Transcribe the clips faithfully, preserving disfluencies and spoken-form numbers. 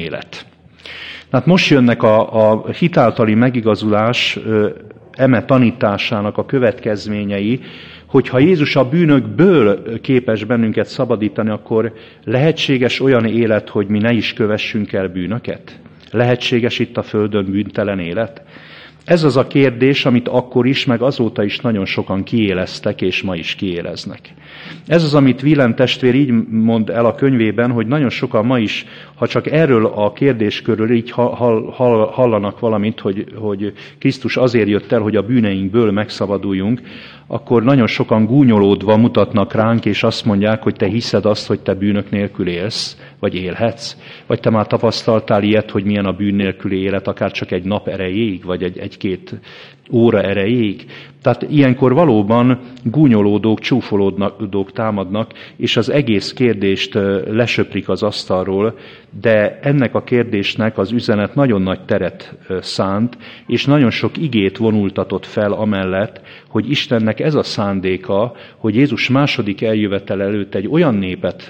élet. Hát most jönnek a, a hitáltali megigazulás eme tanításának a következményei, hogyha Jézus a bűnökből képes bennünket szabadítani, akkor lehetséges olyan élet, hogy mi ne is kövessünk el bűnöket? Lehetséges itt a földön bűntelen élet? Ez az a kérdés, amit akkor is, meg azóta is nagyon sokan kiéleztek, és ma is kiéleznek. Ez az, amit Wilhelm testvér így mond el a könyvében, hogy nagyon sokan ma is, ha csak erről a kérdéskörről így hall, hall, hallanak valamit, hogy, hogy Krisztus azért jött el, hogy a bűneinkből megszabaduljunk, akkor nagyon sokan gúnyolódva mutatnak ránk, és azt mondják, hogy te hiszed azt, hogy te bűnök nélkül élsz, vagy élhetsz? Vagy te már tapasztaltál ilyet, hogy milyen a bűn nélküli élet, akár csak egy nap erejéig, vagy egy, egy-két óra erejéig? Tehát ilyenkor valóban gúnyolódók, csúfolódók támadnak, és az egész kérdést lesöprik az asztalról, de ennek a kérdésnek az üzenet nagyon nagy teret szánt, és nagyon sok igét vonultatott fel amellett, hogy Istennek ez a szándéka, hogy Jézus második eljövetel előtt egy olyan népet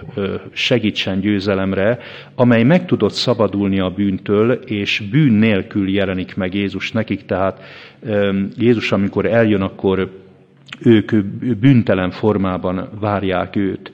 segítsen győzelemre, amely meg tudott szabadulni a bűntől, és bűn nélkül jelenik meg Jézus nekik, tehát Jézus, amikor eljön, akkor ők bűntelen formában várják őt.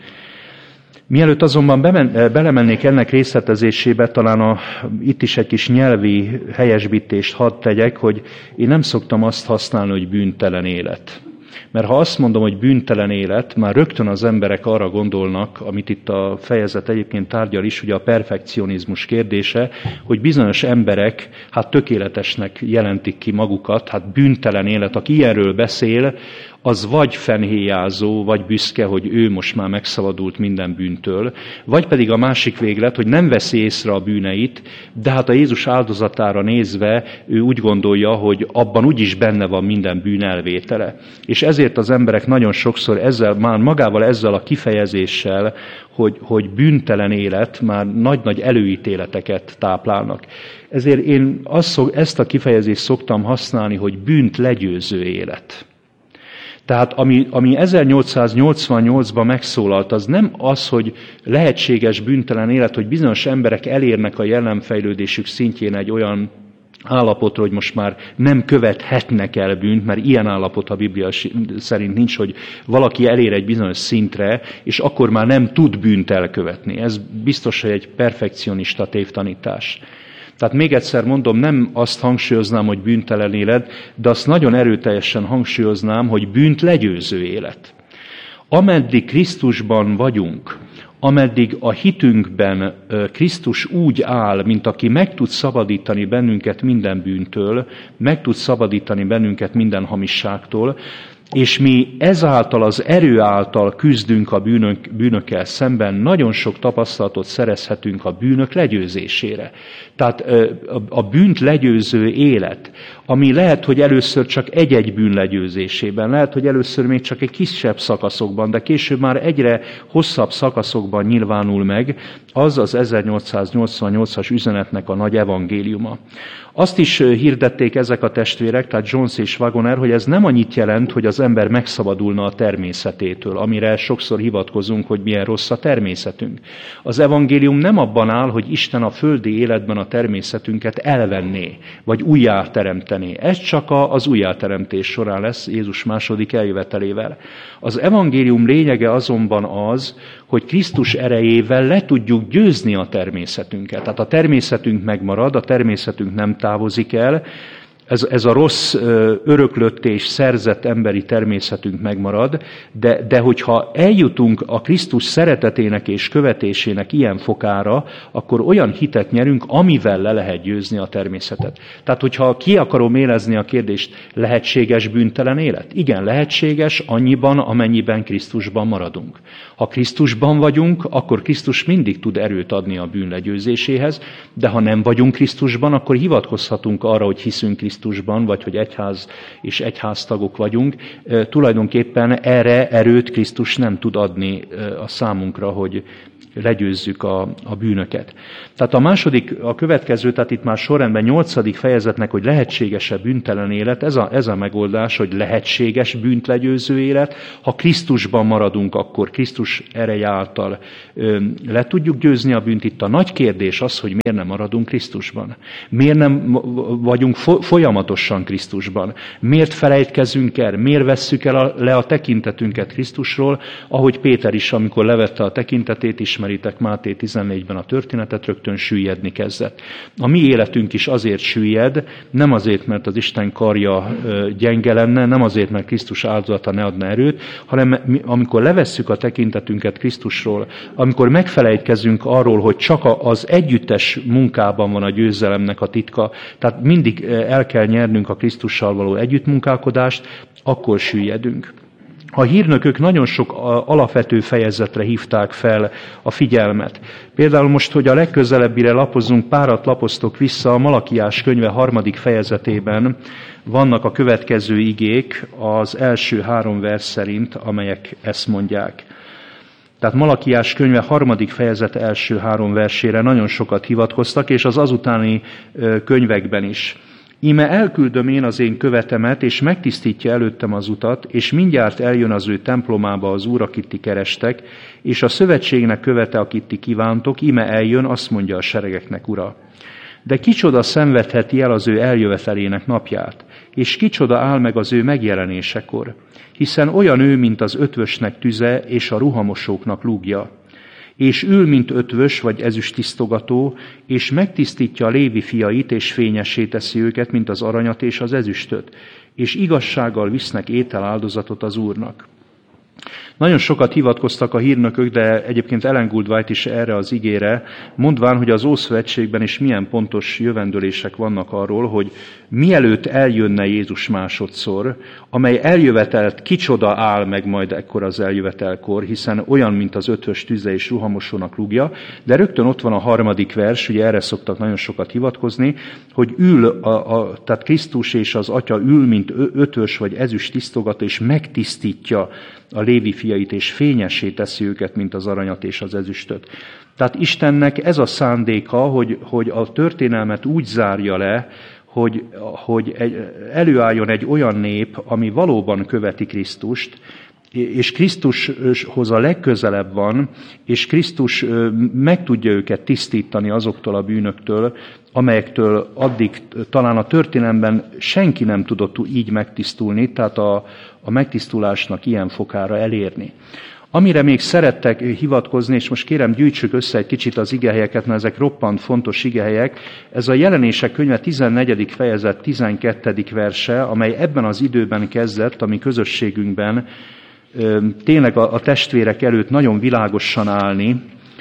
Mielőtt azonban bemen, belemennék ennek részletezésébe, talán a, itt is egy kis nyelvi helyesbítést hadd tegyek, hogy én nem szoktam azt használni, hogy bűntelen élet. Mert ha azt mondom, hogy bűntelen élet, már rögtön az emberek arra gondolnak, amit itt a fejezet egyébként tárgyal is, ugye a perfekcionizmus kérdése, hogy bizonyos emberek hát tökéletesnek jelentik ki magukat, hát bűntelen élet, aki ilyenről beszél, az vagy fenhéjázó, vagy büszke, hogy ő most már megszabadult minden bűntől, vagy pedig a másik véglet, hogy nem veszi észre a bűneit, de hát a Jézus áldozatára nézve ő úgy gondolja, hogy abban úgyis benne van minden bűn elvétele. És ezért az emberek nagyon sokszor ezzel, már magával ezzel a kifejezéssel, hogy, hogy bűntelen élet, már nagy-nagy előítéleteket táplálnak. Ezért én azt, ezt a kifejezést szoktam használni, hogy bűnt legyőző élet. Tehát ami, ami ezernyolcszáznyolcvannyolcban megszólalt, az nem az, hogy lehetséges bűntelen élet, hogy bizonyos emberek elérnek a jelenfejlődésük szintjén egy olyan állapotra, hogy most már nem követhetnek el bűnt, mert ilyen állapot a Biblia szerint nincs, hogy valaki elér egy bizonyos szintre, és akkor már nem tud bűnt elkövetni. Ez biztos, hogy egy perfekcionista tévtanítás. Tehát még egyszer mondom, nem azt hangsúlyoznám, hogy bűntelen élet, de azt nagyon erőteljesen hangsúlyoznám, hogy bűnt legyőző élet. Ameddig Krisztusban vagyunk, ameddig a hitünkben Krisztus úgy áll, mint aki meg tud szabadítani bennünket minden bűntől, meg tud szabadítani bennünket minden hamisságtól, és mi ezáltal az erő által küzdünk a bűnök, bűnökkel szemben, nagyon sok tapasztalatot szerezhetünk a bűnök legyőzésére. Tehát a bűnt legyőző élet, ami lehet, hogy először csak egy-egy bűn legyőzésében, lehet, hogy először még csak egy kisebb szakaszokban, de később már egyre hosszabb szakaszokban nyilvánul meg, az az ezernyolcszáznyolcvannyolcas üzenetnek a nagy evangéliuma. Azt is hirdették ezek a testvérek, tehát Jones és Wagoner, hogy ez nem annyit jelent, hogy az ember megszabadulna a természetétől, amire sokszor hivatkozunk, hogy milyen rossz a természetünk. Az evangélium nem abban áll, hogy Isten a földi életben a természetünket elvenné, vagy újjáteremtené. Ez csak az újjáteremtés során lesz Jézus második eljövetelével. Az evangélium lényege azonban az, hogy Krisztus erejével le tudjuk győzni a természetünket. Tehát a természetünk megmarad, a természetünk nem távozik el, ez, ez a rossz, öröklött és szerzett emberi természetünk megmarad, de, de hogyha eljutunk a Krisztus szeretetének és követésének ilyen fokára, akkor olyan hitet nyerünk, amivel le lehet győzni a természetet. Tehát, hogyha ki akarom élezni a kérdést, lehetséges bűntelen élet? Igen, lehetséges annyiban, amennyiben Krisztusban maradunk. Ha Krisztusban vagyunk, akkor Krisztus mindig tud erőt adni a bűn legyőzéséhez, de ha nem vagyunk Krisztusban, akkor hivatkozhatunk arra, hogy hiszünk Krisztusban, vagy hogy egyház és egyháztagok vagyunk. E, tulajdonképpen erre erőt Krisztus nem tud adni a számunkra, hogy legyőzzük a, a bűnöket. Tehát a második, a következő, tehát itt már sorrendben nyolcadik fejezetnek, hogy lehetséges-e bűntelen élet, ez a, ez a megoldás, hogy lehetséges bűnt legyőző élet. Ha Krisztusban maradunk, akkor Krisztus ereje által ö, le tudjuk győzni a bűnt. Itt a nagy kérdés az, hogy miért nem maradunk Krisztusban. Miért nem vagyunk folyamatosan Krisztusban. Miért felejtkezünk el, miért vesszük el a, le a tekintetünket Krisztusról, ahogy Péter is, amikor levette a tekintetét, ismeritek Máté tizennégyben a történetet, rögtön süllyedni kezdett. A mi életünk is azért süllyed, nem azért, mert az Isten karja gyenge lenne, nem azért, mert Krisztus áldozata ne adna erőt, hanem amikor levesszük a tekintetünket Krisztusról, amikor megfelejtkezünk arról, hogy csak az együttes munkában van a győzelemnek a titka, tehát mindig el kell nyernünk a Krisztussal való együttmunkálkodást, akkor süllyedünk. A hírnökök nagyon sok alapvető fejezetre hívták fel a figyelmet. Például most, hogy a legközelebbire lapozzunk, párat lapoztok vissza, a Malakiás könyve harmadik fejezetében vannak a következő igék az első három vers szerint, amelyek ezt mondják. Tehát Malakiás könyve harmadik fejezet első három versére nagyon sokat hivatkoztak, és az azutáni könyvekben is. Íme elküldöm én az én követemet, és megtisztítja előttem az utat, és mindjárt eljön az ő templomába az Úr, akit ti kerestek, és a szövetségnek követe, akit ti kívántok, íme eljön, azt mondja a seregeknek Ura. De kicsoda szenvedheti el az ő eljövetelének napját, és kicsoda áll meg az ő megjelenésekor, hiszen olyan ő, mint az ötvösnek tüze, és a ruhamosóknak lúgja. És ül, mint ötvös vagy ezüsttisztogató, és megtisztítja a Lévi fiait, és fényessé teszi őket, mint az aranyat és az ezüstöt, és igazsággal visznek ételáldozatot az Úrnak. Nagyon sokat hivatkoztak a hírnökök, de egyébként Ellen Goldwhite is erre az igére, mondván, hogy az Ószövetségben is milyen pontos jövendőlések vannak arról, hogy mielőtt eljönne Jézus másodszor, amely eljövetelt kicsoda áll meg majd ekkor az eljövetelkor, hiszen olyan, mint az ötvös tüze és ruhamosónak rúgja, de rögtön ott van a harmadik vers, ugye erre szoktak nagyon sokat hivatkozni, hogy ül, a, a, tehát Krisztus és az Atya ül, mint ötvös vagy ezüst tisztogató, és megtisztítja a Lévi fiait, és fényessé teszi őket, mint az aranyat és az ezüstöt. Tehát Istennek ez a szándéka, hogy, hogy a történelmet úgy zárja le, hogy, hogy egy, előálljon egy olyan nép, ami valóban követi Krisztust, és Krisztushoz a legközelebb van, és Krisztus meg tudja őket tisztítani azoktól a bűnöktől, amelyektől addig talán a történelemben senki nem tudott így megtisztulni, tehát a, a megtisztulásnak ilyen fokára elérni. Amire még szerettek hivatkozni, és most kérem gyűjtsük össze egy kicsit az igehelyeket, mert ezek roppant fontos igehelyek, ez a Jelenések könyve tizennegyedik fejezet tizenkettedik verse, amely ebben az időben kezdett, a mi közösségünkben tényleg a, a testvérek előtt nagyon világosan állni,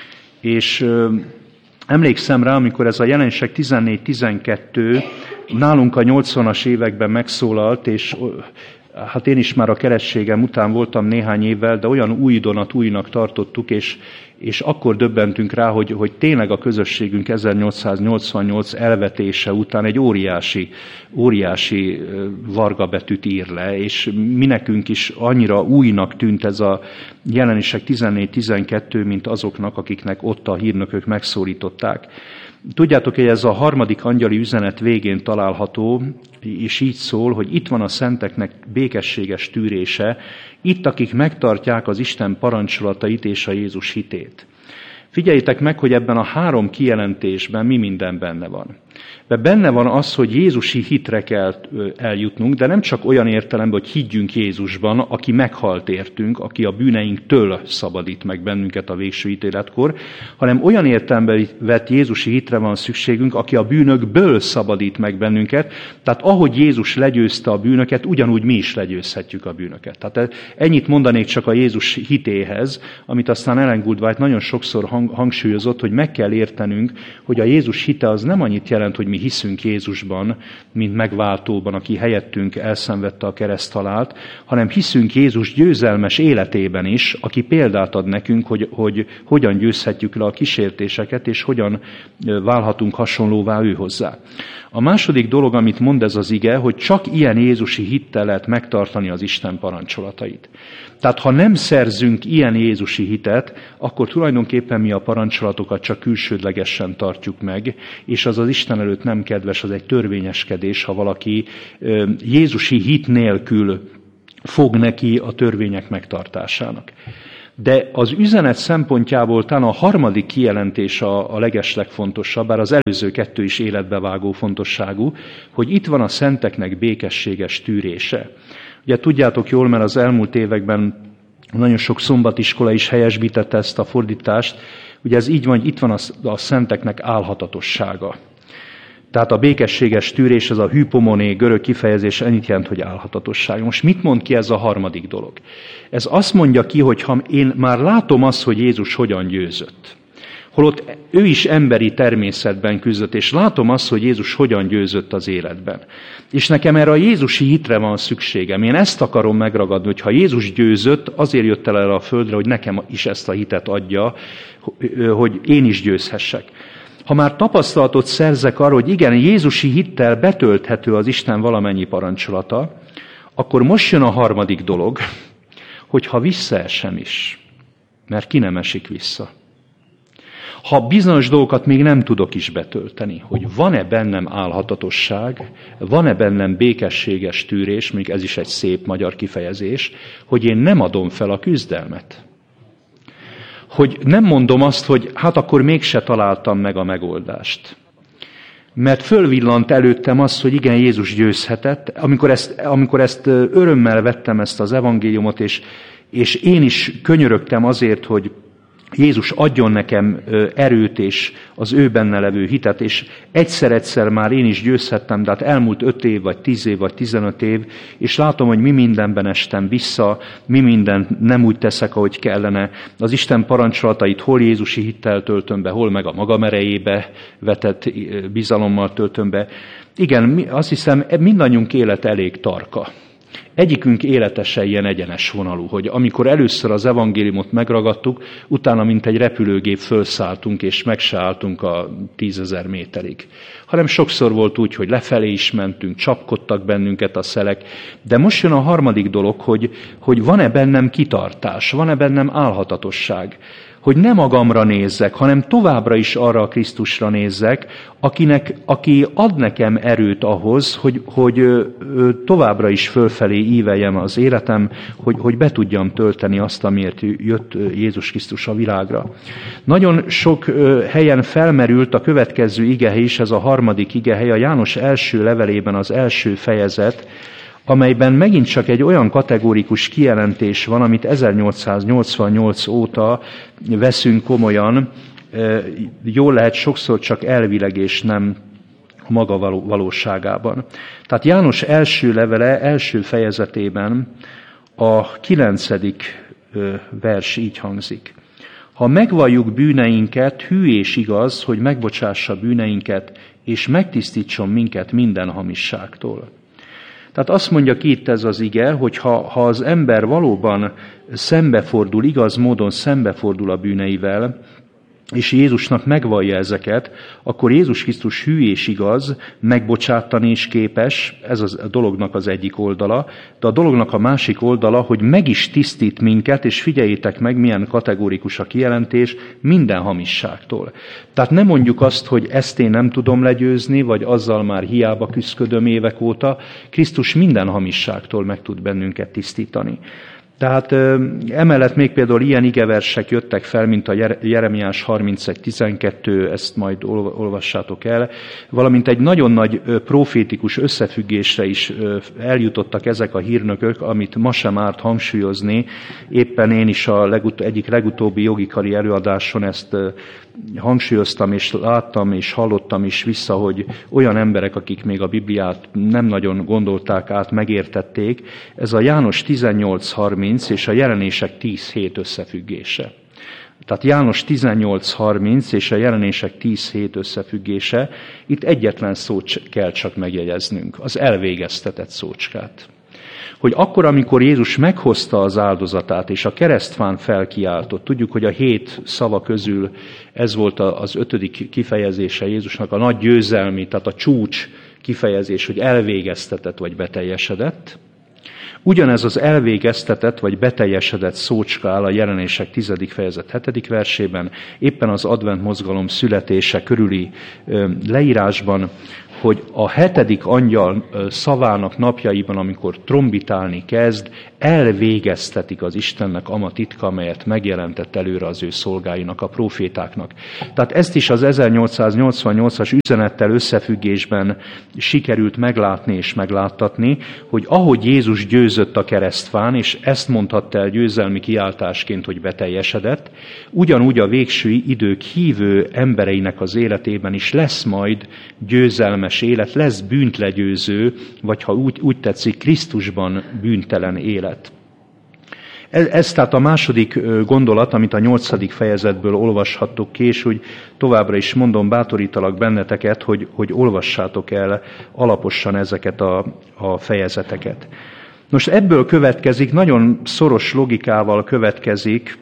és emlékszem rá, amikor ez a Jelenések tizennégy tizenkettő nálunk a nyolcvanas években megszólalt, és hát én is már a keresztségem után voltam néhány évvel, de olyan újdonat újnak tartottuk, és, és akkor döbbentünk rá, hogy, hogy tényleg a közösségünk ezernyolcszáznyolcvannyolc elvetése után egy óriási, óriási vargabetűt ír le, és mi nekünk is annyira újnak tűnt ez a Jelenések tizennégy tizenkettő, mint azoknak, akiknek ott a hírnökök megszólították. Tudjátok, hogy ez a harmadik angyali üzenet végén található, és így szól, hogy itt van a szenteknek békességes tűrése, itt, akik megtartják az Isten parancsolatait és a Jézus hitét. Figyeljétek meg, hogy ebben a három kijelentésben mi minden benne van. De benne van az, hogy Jézusi hitre kell eljutnunk, de nem csak olyan értelemben, hogy higgyünk Jézusban, aki meghalt értünk, aki a bűneinktől szabadít meg bennünket a végső ítéletkor, hanem olyan értelemben vett Jézusi hitre van szükségünk, aki a bűnökből szabadít meg bennünket, tehát ahogy Jézus legyőzte a bűnöket, ugyanúgy mi is legyőzhetjük a bűnöket. Tehát ennyit mondanék csak a Jézus hitéhez, amit aztán Ellen Goldwhite nagyon sokszor hang, hangsúlyozott, hogy meg kell értenünk, hogy a Jézus hite az nem annyit jelent, jelent, hogy mi hiszünk Jézusban, mint megváltóban, aki helyettünk elszenvedte a kereszthalált, hanem hiszünk Jézus győzelmes életében is, aki példát ad nekünk, hogy, hogy hogyan győzhetjük le a kísértéseket, és hogyan válhatunk hasonlóvá ő hozzá. A második dolog, amit mond ez az ige, hogy csak ilyen jézusi hittel lehet megtartani az Isten parancsolatait. Tehát ha nem szerzünk ilyen jézusi hitet, akkor tulajdonképpen mi a parancsolatokat csak külsődlegesen tartjuk meg, és az az Isten előtt nem kedves, az egy törvényeskedés, ha valaki jézusi hit nélkül fog neki a törvények megtartásának. De az üzenet szempontjából talán a harmadik kijelentés a, a legeslegfontosabb, bár az előző kettő is életbevágó fontosságú, hogy itt van a szenteknek békességes tűrése. Ugye tudjátok jól, mert az elmúlt években nagyon sok szombatiskola is helyesbítette ezt a fordítást, ugye ez így van, hogy itt van a, a szenteknek álhatatossága. Tehát a békességes tűrés, ez a hypomoné görög kifejezés, ennyit jelent, hogy álhatatosság. Most mit mond ki ez a harmadik dolog? Ez azt mondja ki, hogy ha én már látom azt, hogy Jézus hogyan győzött, holott ő is emberi természetben küzdött, és látom azt, hogy Jézus hogyan győzött az életben. És nekem erre a jézusi hitre van szükségem. Én ezt akarom megragadni, hogy ha Jézus győzött, azért jött el erre a földre, hogy nekem is ezt a hitet adja, hogy én is győzhessek. Ha már tapasztalatot szerzek arra, hogy igen, jézusi hittel betölthető az Isten valamennyi parancsolata, akkor most jön a harmadik dolog, hogy ha visszaesem is, mert ki nem esik vissza. Ha bizonyos dolgokat még nem tudok is betölteni, hogy van-e bennem álhatatosság, van-e bennem békességes tűrés, még ez is egy szép magyar kifejezés, hogy én nem adom fel a küzdelmet. Hogy nem mondom azt, hogy hát akkor mégse találtam meg a megoldást. Mert fölvillant előttem az, hogy igen, Jézus győzhetett. Amikor ezt, amikor ezt örömmel vettem ezt az evangéliumot, és, és én is könyörögtem azért, hogy Jézus adjon nekem erőt és az ő benne levő hitet, és egyszer-egyszer már én is győzhettem, de hát elmúlt öt év, vagy tíz év, vagy tizenöt év, és látom, hogy mi mindenben estem vissza, mi mindent nem úgy teszek, ahogy kellene. Az Isten parancsolatait hol jézusi hittel töltöm be, hol meg a magam erejébe vetett bizalommal töltöm be. Igen, azt hiszem, mindannyiunk élet elég tarka. Egyikünk életesen ilyen egyenes vonalú, hogy amikor először az evangéliumot megragadtuk, utána mint egy repülőgép fölszálltunk, és meg se álltunk a tízezer méterig. Hanem sokszor volt úgy, hogy lefelé is mentünk, csapkodtak bennünket a szelek. De most jön a harmadik dolog, hogy, hogy van-e bennem kitartás, van-e bennem álhatatosság. Hogy nem magamra nézzek, hanem továbbra is arra a Krisztusra nézzek, akinek, aki ad nekem erőt ahhoz, hogy, hogy továbbra is fölfelé íveljem az életem, hogy, hogy be tudjam tölteni azt, amiért jött Jézus Krisztus a világra. Nagyon sok helyen felmerült a következő igehely is, ez a harmadik igehely, a János első levelében az első fejezet, amelyben megint csak egy olyan kategórikus kijelentés van, amit ezernyolcszáznyolcvannyolc óta veszünk komolyan, jól lehet sokszor csak elvileg és nem maga valóságában. Tehát János első levele, első fejezetében a kilencedik vers így hangzik. Ha megvalljuk bűneinket, hű és igaz, hogy megbocsássa bűneinket, és megtisztítson minket minden hamisságtól. Tehát azt mondja ki itt ez az ige, hogy ha, ha az ember valóban szembefordul, igaz módon szembefordul a bűneivel, és Jézusnak megvallja ezeket, akkor Jézus Krisztus hű és igaz, megbocsátani is képes, ez a dolognak az egyik oldala, de a dolognak a másik oldala, hogy meg is tisztít minket, és figyeljétek meg, milyen kategórikus a kijelentés, minden hamisságtól. Tehát nem mondjuk azt, hogy ezt én nem tudom legyőzni, vagy azzal már hiába küszködöm évek óta, Krisztus minden hamisságtól meg tud bennünket tisztítani. Tehát emellett még például ilyen igeversek jöttek fel, mint a Jeremiás harmincegy tizenkettő, ezt majd olvassátok el, valamint egy nagyon nagy profétikus összefüggésre is eljutottak ezek a hírnökök, amit ma sem árt hangsúlyozni. Éppen én is a legut- egyik legutóbbi jogikari előadáson ezt hangsúlyoztam, és láttam, és hallottam is vissza, hogy olyan emberek, akik még a Bibliát nem nagyon gondolták át, megértették, ez a János tizennyolc harminc és a Jelenések tíz hét összefüggése. Tehát János tizennyolc harminc és a Jelenések tíz hét összefüggése, itt egyetlen szót kell csak megjegyeznünk, az elvégeztetett szócskát. Hogy akkor, amikor Jézus meghozta az áldozatát, és a keresztfán felkiáltott, tudjuk, hogy a hét szava közül ez volt az ötödik kifejezése Jézusnak, a nagy győzelmi, tehát a csúcs kifejezés, hogy elvégeztetett vagy beteljesedett. Ugyanez az elvégeztetett vagy beteljesedett szócska áll a Jelenések tizedik fejezet hetedik versében, éppen az advent mozgalom születése körüli leírásban, hogy a hetedik angyal szavának napjaiban, amikor trombitálni kezd, elvégeztetik az Istennek ama titka, amelyet megjelentett előre az ő szolgáinak, a prófétáknak. Tehát ezt is az ezernyolcszáznyolcvannyolcas üzenettel összefüggésben sikerült meglátni és megláttatni, hogy ahogy Jézus győzött a keresztfán, és ezt mondhatta el győzelmi kiáltásként, hogy beteljesedett, ugyanúgy a végső idők hívő embereinek az életében is lesz majd győzelmes élet, lesz bűnt legyőző, vagy ha úgy, úgy tetszik, Krisztusban bűntelen élet. Ez, ez tehát a második gondolat, amit a nyolcadik fejezetből olvashattok ki, és úgy továbbra is mondom, bátorítalak benneteket, hogy, hogy olvassátok el alaposan ezeket a, a fejezeteket. Most ebből következik, nagyon szoros logikával következik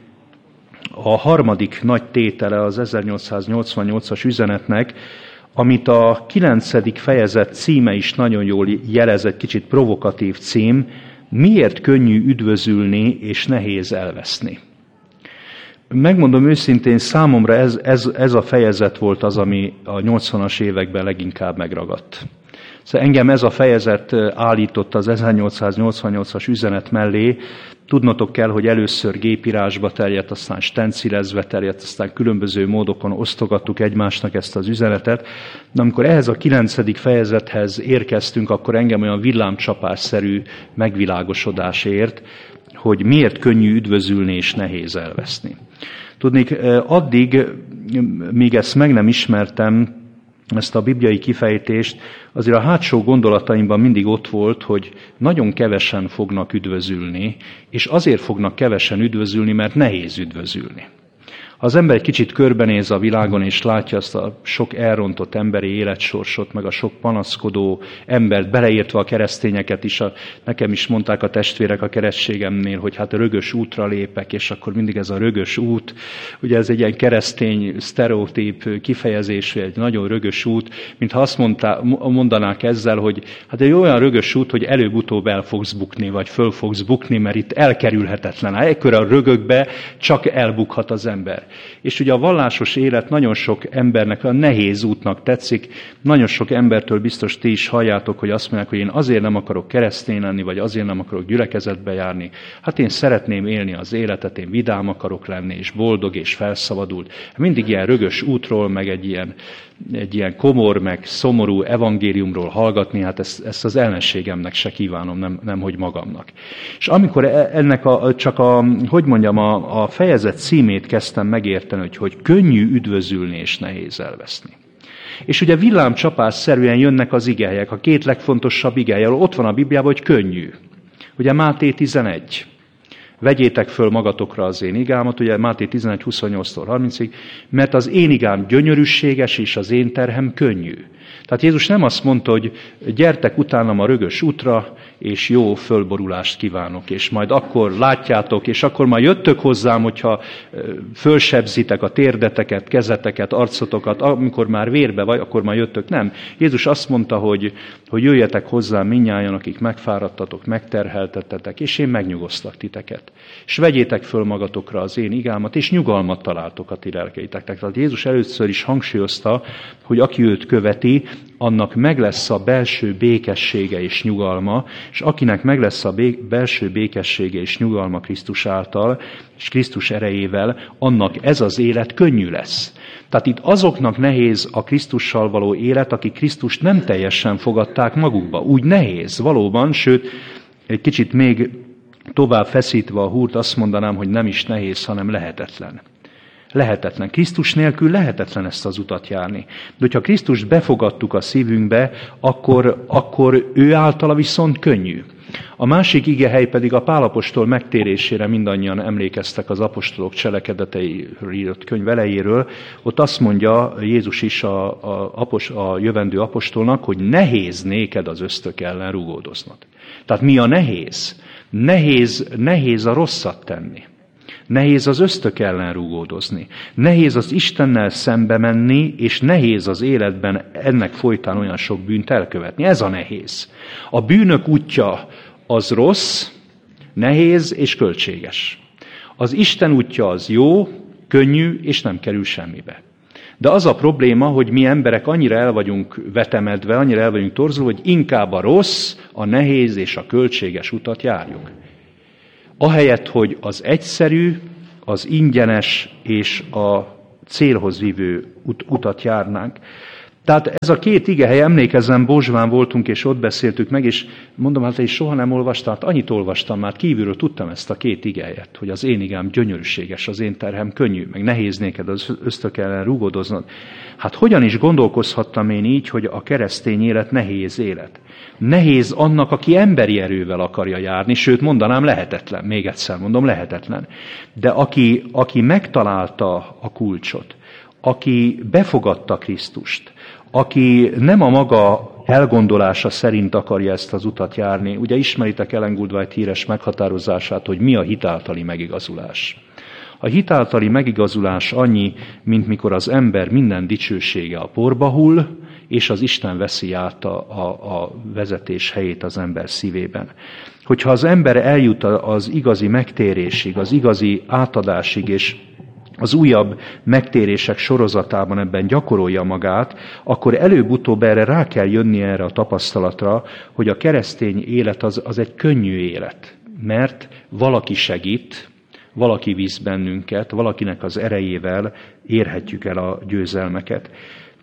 a harmadik nagy tétele az ezernyolcszáznyolcvannyolcas üzenetnek, amit a kilencedik fejezet címe is nagyon jól jelez, egy kicsit provokatív cím, miért könnyű üdvözülni és nehéz elveszni. Megmondom őszintén, számomra ez, ez, ez a fejezet volt az, ami a nyolcvanas években leginkább megragadt. Szóval engem ez a fejezet állított az ezernyolcszáznyolcvannyolcas üzenet mellé. Tudnotok kell, hogy először gépírásba terjedt, aztán stencilezve terjedt, aztán különböző módokon osztogattuk egymásnak ezt az üzenetet. De amikor ehhez a kilencedik fejezethez érkeztünk, akkor engem olyan villámcsapásszerű megvilágosodás ért, hogy miért könnyű üdvözülni és nehéz elveszni. Tudnék, addig, míg ezt meg nem ismertem, ezt a bibliai kifejtést, azért a hátsó gondolataimban mindig ott volt, hogy nagyon kevesen fognak üdvözülni, és azért fognak kevesen üdvözülni, mert nehéz üdvözülni. Ha az ember egy kicsit körbenéz a világon, és látja azt a sok elrontott emberi életsorsot, meg a sok panaszkodó embert, beleértve a keresztényeket is, a, nekem is mondták a testvérek a keresztségemnél, hogy hát rögös útra lépek, és akkor mindig ez a rögös út, ugye ez egy ilyen keresztény sztereotíp kifejezés, egy nagyon rögös út, mintha azt mondta, mondanák ezzel, hogy hát egy olyan rögös út, hogy előbb-utóbb el fogsz bukni, vagy föl fogsz bukni, mert itt elkerülhetetlen. Ekkor a rögökbe csak elbukhat az ember. És ugye a vallásos élet nagyon sok embernek a nehéz útnak tetszik, nagyon sok embertől biztos ti is halljátok, hogy azt mondják, hogy én azért nem akarok keresztény lenni, vagy azért nem akarok gyülekezetbe járni. Hát én szeretném élni az életet, én vidám akarok lenni, és boldog, és felszabadult. Mindig ilyen rögös útról, meg egy ilyen, egy ilyen komor, meg szomorú evangéliumról hallgatni, hát ezt, ezt az ellenségemnek se kívánom, nem, nem hogy magamnak. És amikor ennek a, csak a, hogy mondjam, a, a fejezet címét kezdtem megérteni, hogy, hogy könnyű üdvözülni és nehéz elveszni. És ugye villámcsapásszerűen jönnek az igelyek, a két legfontosabb igely, ott van a Bibliában, hogy könnyű. Ugye Máté tizenegy. Vegyétek föl magatokra az én igámat, ugye Máté tizenegy huszonnyolctól harmincig, mert az én igám gyönyörűséges, és az én terhem könnyű. Tehát Jézus nem azt mondta, hogy gyertek utánam a rögös útra, és jó fölborulást kívánok, és majd akkor látjátok, és akkor majd jöttök hozzám, hogyha fölsebzitek a térdeteket, kezeteket, arcotokat, amikor már vérbe vagy, akkor majd jöttök. Nem. Jézus azt mondta, hogy, hogy jöjjetek hozzám mindnyájan, akik megfáradtatok, megterheltettetek, és én megnyugosztak titeket. És vegyétek föl magatokra az én igámat, és nyugalmat találtok a ti lelkeiteknek. Tehát Jézus először is hangsúlyozta, hogy aki őt követi, annak meg lesz a belső békessége és nyugalma, és akinek meg lesz a bé- belső békessége és nyugalma Krisztus által, és Krisztus erejével, annak ez az élet könnyű lesz. Tehát itt azoknak nehéz a Krisztussal való élet, akik Krisztust nem teljesen fogadták magukba. Úgy nehéz, valóban, sőt, egy kicsit még tovább feszítve a húrt, azt mondanám, hogy nem is nehéz, hanem lehetetlen. Lehetetlen. Krisztus nélkül lehetetlen ezt az utat járni. De hogyha Krisztust befogadtuk a szívünkbe, akkor, akkor ő általa viszont könnyű. A másik igehely pedig a Pál apostol megtérésére, mindannyian emlékeztek az apostolok cselekedeteiről írott könyv elejéről. Ott azt mondja Jézus is a, a, apos, a jövendő apostolnak, hogy nehéz néked az ösztök ellen rugódoznod. Tehát mi a nehéz? Nehéz, nehéz a rosszat tenni. Nehéz az ösztök ellen rugódozni. Nehéz az Istennel szembe menni, és nehéz az életben ennek folytán olyan sok bűnt elkövetni. Ez a nehéz. A bűnök útja az rossz, nehéz és költséges. Az Isten útja az jó, könnyű, és nem kerül semmibe. De az a probléma, hogy mi emberek annyira el vagyunk vetemedve, annyira el vagyunk torzulva, hogy inkább a rossz, a nehéz és a költséges utat járjuk. Ahelyett, hogy az egyszerű, az ingyenes és a célhoz vívő ut- utat járnánk. Tehát ez a két igehely, emlékezzem, Bozsván voltunk, és ott beszéltük meg, és mondom, hát is soha nem olvastam, hát annyit olvastam már, kívülről tudtam ezt a két igehelyet, hogy az én igám gyönyörűséges, az én terhem könnyű, meg nehéz néked az ösztök ellen rúgodoznod. Hát hogyan is gondolkozhattam én így, hogy a keresztény élet nehéz élet? Nehéz annak, aki emberi erővel akarja járni, sőt mondanám lehetetlen, még egyszer mondom, lehetetlen. De aki, aki megtalálta a kulcsot, aki befogadta Krisztust, aki nem a maga elgondolása szerint akarja ezt az utat járni. Ugye ismeritek Ellen Goodwhite híres meghatározását, hogy mi a hitáltali megigazulás. A hitáltali megigazulás annyi, mint mikor az ember minden dicsősége a porba hull, és az Isten veszi át a, a, a vezetés helyét az ember szívében. Hogyha az ember eljut az igazi megtérésig, az igazi átadásig, és az újabb megtérések sorozatában ebben gyakorolja magát, akkor előbb-utóbb erre rá kell jönni erre a tapasztalatra, hogy a keresztény élet az, az egy könnyű élet, mert valaki segít, valaki visz bennünket, valakinek az erejével érhetjük el a győzelmeket.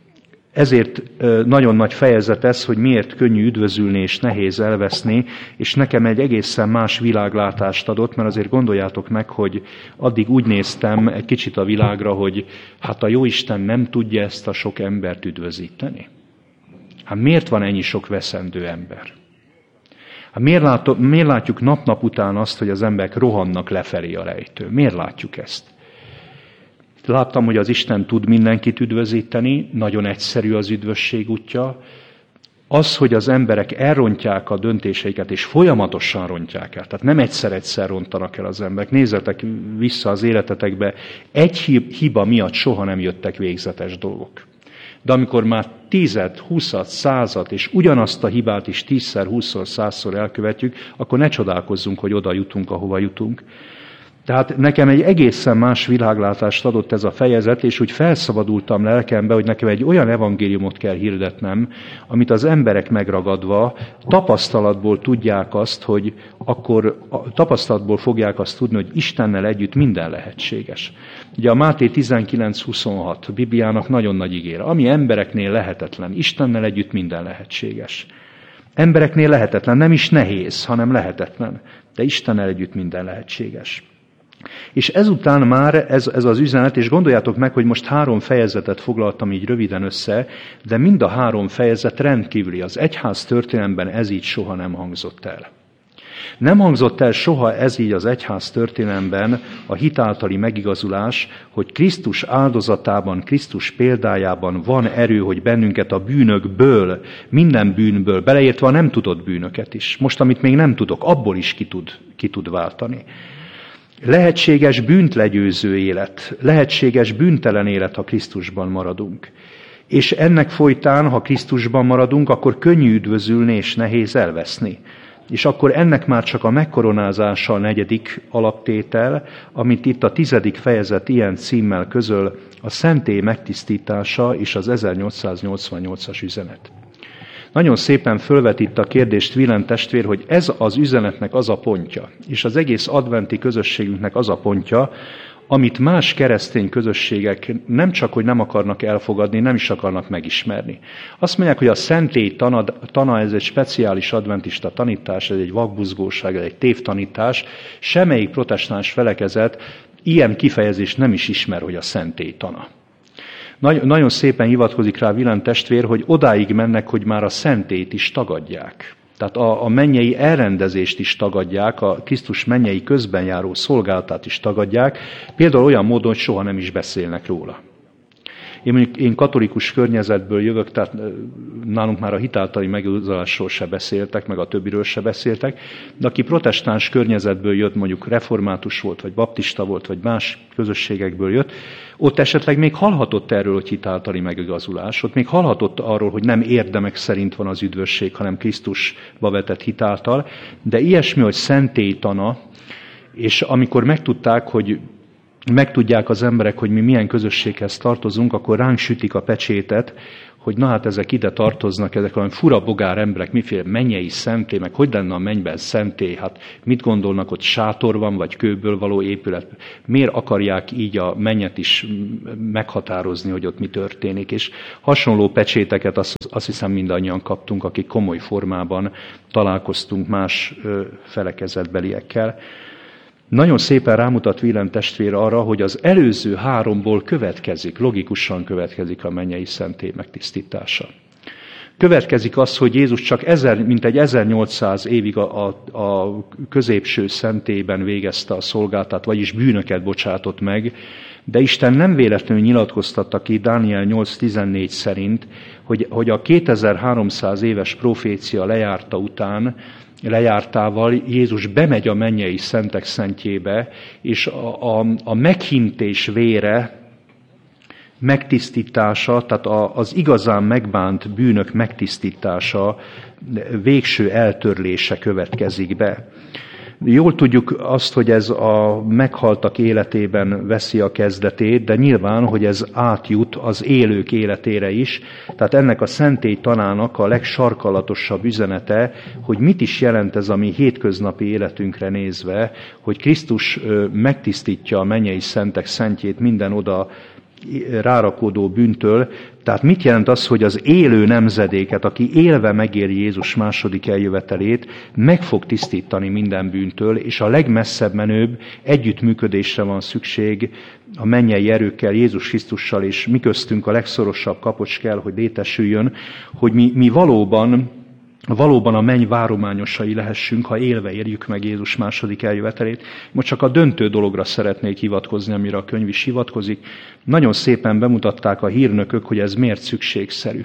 Ezért nagyon nagy fejezet ez, hogy miért könnyű üdvözülni és nehéz elveszni, és nekem egy egészen más világlátást adott, mert azért gondoljátok meg, hogy addig úgy néztem egy kicsit a világra, hogy hát a Jóisten nem tudja ezt a sok embert üdvözíteni. Hát miért van ennyi sok veszendő ember? Hát miért, látok, miért látjuk nap-nap után azt, hogy az emberek rohannak lefelé a rejtő? Miért látjuk ezt? Láttam, hogy az Isten tud mindenkit üdvözíteni, nagyon egyszerű az üdvösség útja. Az, hogy az emberek elrontják a döntéseiket, és folyamatosan rontják el. Tehát nem egyszer-egyszer rontanak el az emberek. Nézzetek vissza az életetekbe, egy hiba miatt soha nem jöttek végzetes dolgok. De amikor már tízet, húszat, százat, és ugyanazt a hibát is tízszer, húszszor, százszor elkövetjük, akkor ne csodálkozzunk, hogy oda jutunk, ahova jutunk. Tehát nekem egy egészen más világlátást adott ez a fejezet, és úgy felszabadultam lelkembe, hogy nekem egy olyan evangéliumot kell hirdetnem, amit az emberek megragadva tapasztalatból tudják azt, hogy akkor tapasztalatból fogják azt tudni, hogy Istennel együtt minden lehetséges. Ugye a Máté tizenkilenc huszonhat a Bibliának nagyon nagy ígére. Ami embereknél lehetetlen, Istennel együtt minden lehetséges. Embereknél lehetetlen, nem is nehéz, hanem lehetetlen, de Istennel együtt minden lehetséges. És ezután már ez, ez az üzenet, és gondoljátok meg, hogy most három fejezetet foglaltam így röviden össze, de mind a három fejezet rendkívüli. Az egyház történelemben ez így soha nem hangzott el. Nem hangzott el soha ez így az egyház történelemben a hitáltali megigazulás, hogy Krisztus áldozatában, Krisztus példájában van erő, hogy bennünket a bűnökből, minden bűnből, beleértve a nem tudott bűnöket is, most amit még nem tudok, abból is ki tud, ki tud váltani. Lehetséges bűnt legyőző élet, lehetséges bűntelen élet, ha Krisztusban maradunk. És ennek folytán, ha Krisztusban maradunk, akkor könnyű üdvözülni és nehéz elveszni. És akkor ennek már csak a megkoronázása a negyedik alaptétel, amit itt a tizedik fejezet ilyen címmel közöl, a szentély megtisztítása és az ezernyolcszáznyolcvannyolcas üzenet. Nagyon szépen fölvet itt a kérdést Wilhelm testvér, hogy ez az üzenetnek az a pontja, és az egész adventi közösségünknek az a pontja, amit más keresztény közösségek nem csak, hogy nem akarnak elfogadni, nem is akarnak megismerni. Azt mondják, hogy a szentély tana, tana ez egy speciális adventista tanítás, ez egy vakbuzgóság, ez egy tévtanítás, semmelyik protestáns felekezet ilyen kifejezést nem is ismer, hogy a szentély tana. Nagy, nagyon szépen hivatkozik rá Wilhelm testvér, hogy odáig mennek, hogy már a szentét is tagadják. Tehát a, a mennyei elrendezést is tagadják, a Krisztus mennyei közben járó szolgálatát is tagadják, például olyan módon, hogy soha nem is beszélnek róla. Én mondjuk én katolikus környezetből jövök, tehát nálunk már a hitáltali megigazulásról se beszéltek, meg a többiről se beszéltek, de aki protestáns környezetből jött, mondjuk református volt, vagy baptista volt, vagy más közösségekből jött, ott esetleg még hallhatott erről, hogy hitáltali megigazulás, ott még hallhatott arról, hogy nem érdemek szerint van az üdvösség, hanem Krisztusba vetett hitáltal, de ilyesmi, hogy szentélytana, és amikor megtudták, hogy megtudják az emberek, hogy mi milyen közösséghez tartozunk, akkor ránk sütik a pecsétet, hogy na hát ezek ide tartoznak, ezek olyan fura bogár emberek, miféle mennyei szentély, meg hogy lenne a mennyben szentély, hát mit gondolnak, ott sátor van, vagy kőből való épület. Miért akarják így a mennyet is meghatározni, hogy ott mi történik? És hasonló pecséteket azt, azt hiszem mindannyian kaptunk, akik komoly formában találkoztunk más felekezetbeliekkel. Nagyon szépen rámutat Wilhelm testvér arra, hogy az előző háromból következik, logikusan következik a mennyei szentély megtisztítása. Következik az, hogy Jézus csak ezer, mintegy ezernyolcszáz évig a, a, a középső szentélyben végezte a szolgálatát, vagyis bűnöket bocsátott meg, de Isten nem véletlenül nyilatkoztatta ki Dániel nyolc tizennégy szerint, hogy, hogy a kétezer-háromszáz éves profécia lejárta után, lejártával Jézus bemegy a mennyei szentek szentjébe, és a, a, a meghintés vére megtisztítása, tehát a, az igazán megbánt bűnök megtisztítása, végső eltörlése következik be. Jól tudjuk azt, hogy ez a meghaltak életében veszi a kezdetét, de nyilván, hogy ez átjut az élők életére is. Tehát ennek a szentély tanának a legsarkallatosabb üzenete, hogy mit is jelent ez a mi hétköznapi életünkre nézve, hogy Krisztus megtisztítja a mennyei szentek szentjét minden oda rárakódó bűntől. Tehát mit jelent az, hogy az élő nemzedéket, aki élve megéri Jézus második eljövetelét, meg fog tisztítani minden bűntől, és a legmesszebb menőbb együttműködésre van szükség a mennyei erőkkel, Jézus Krisztussal, és mi köztünk a legszorosabb kapocs kell, hogy létesüljön, hogy mi, mi valóban valóban a menny várományosai lehessünk, ha élve érjük meg Jézus második eljövetelét. Most csak a döntő dologra szeretnék hivatkozni, amire a könyv is hivatkozik. Nagyon szépen bemutatták a hírnökök, hogy ez miért szükségszerű.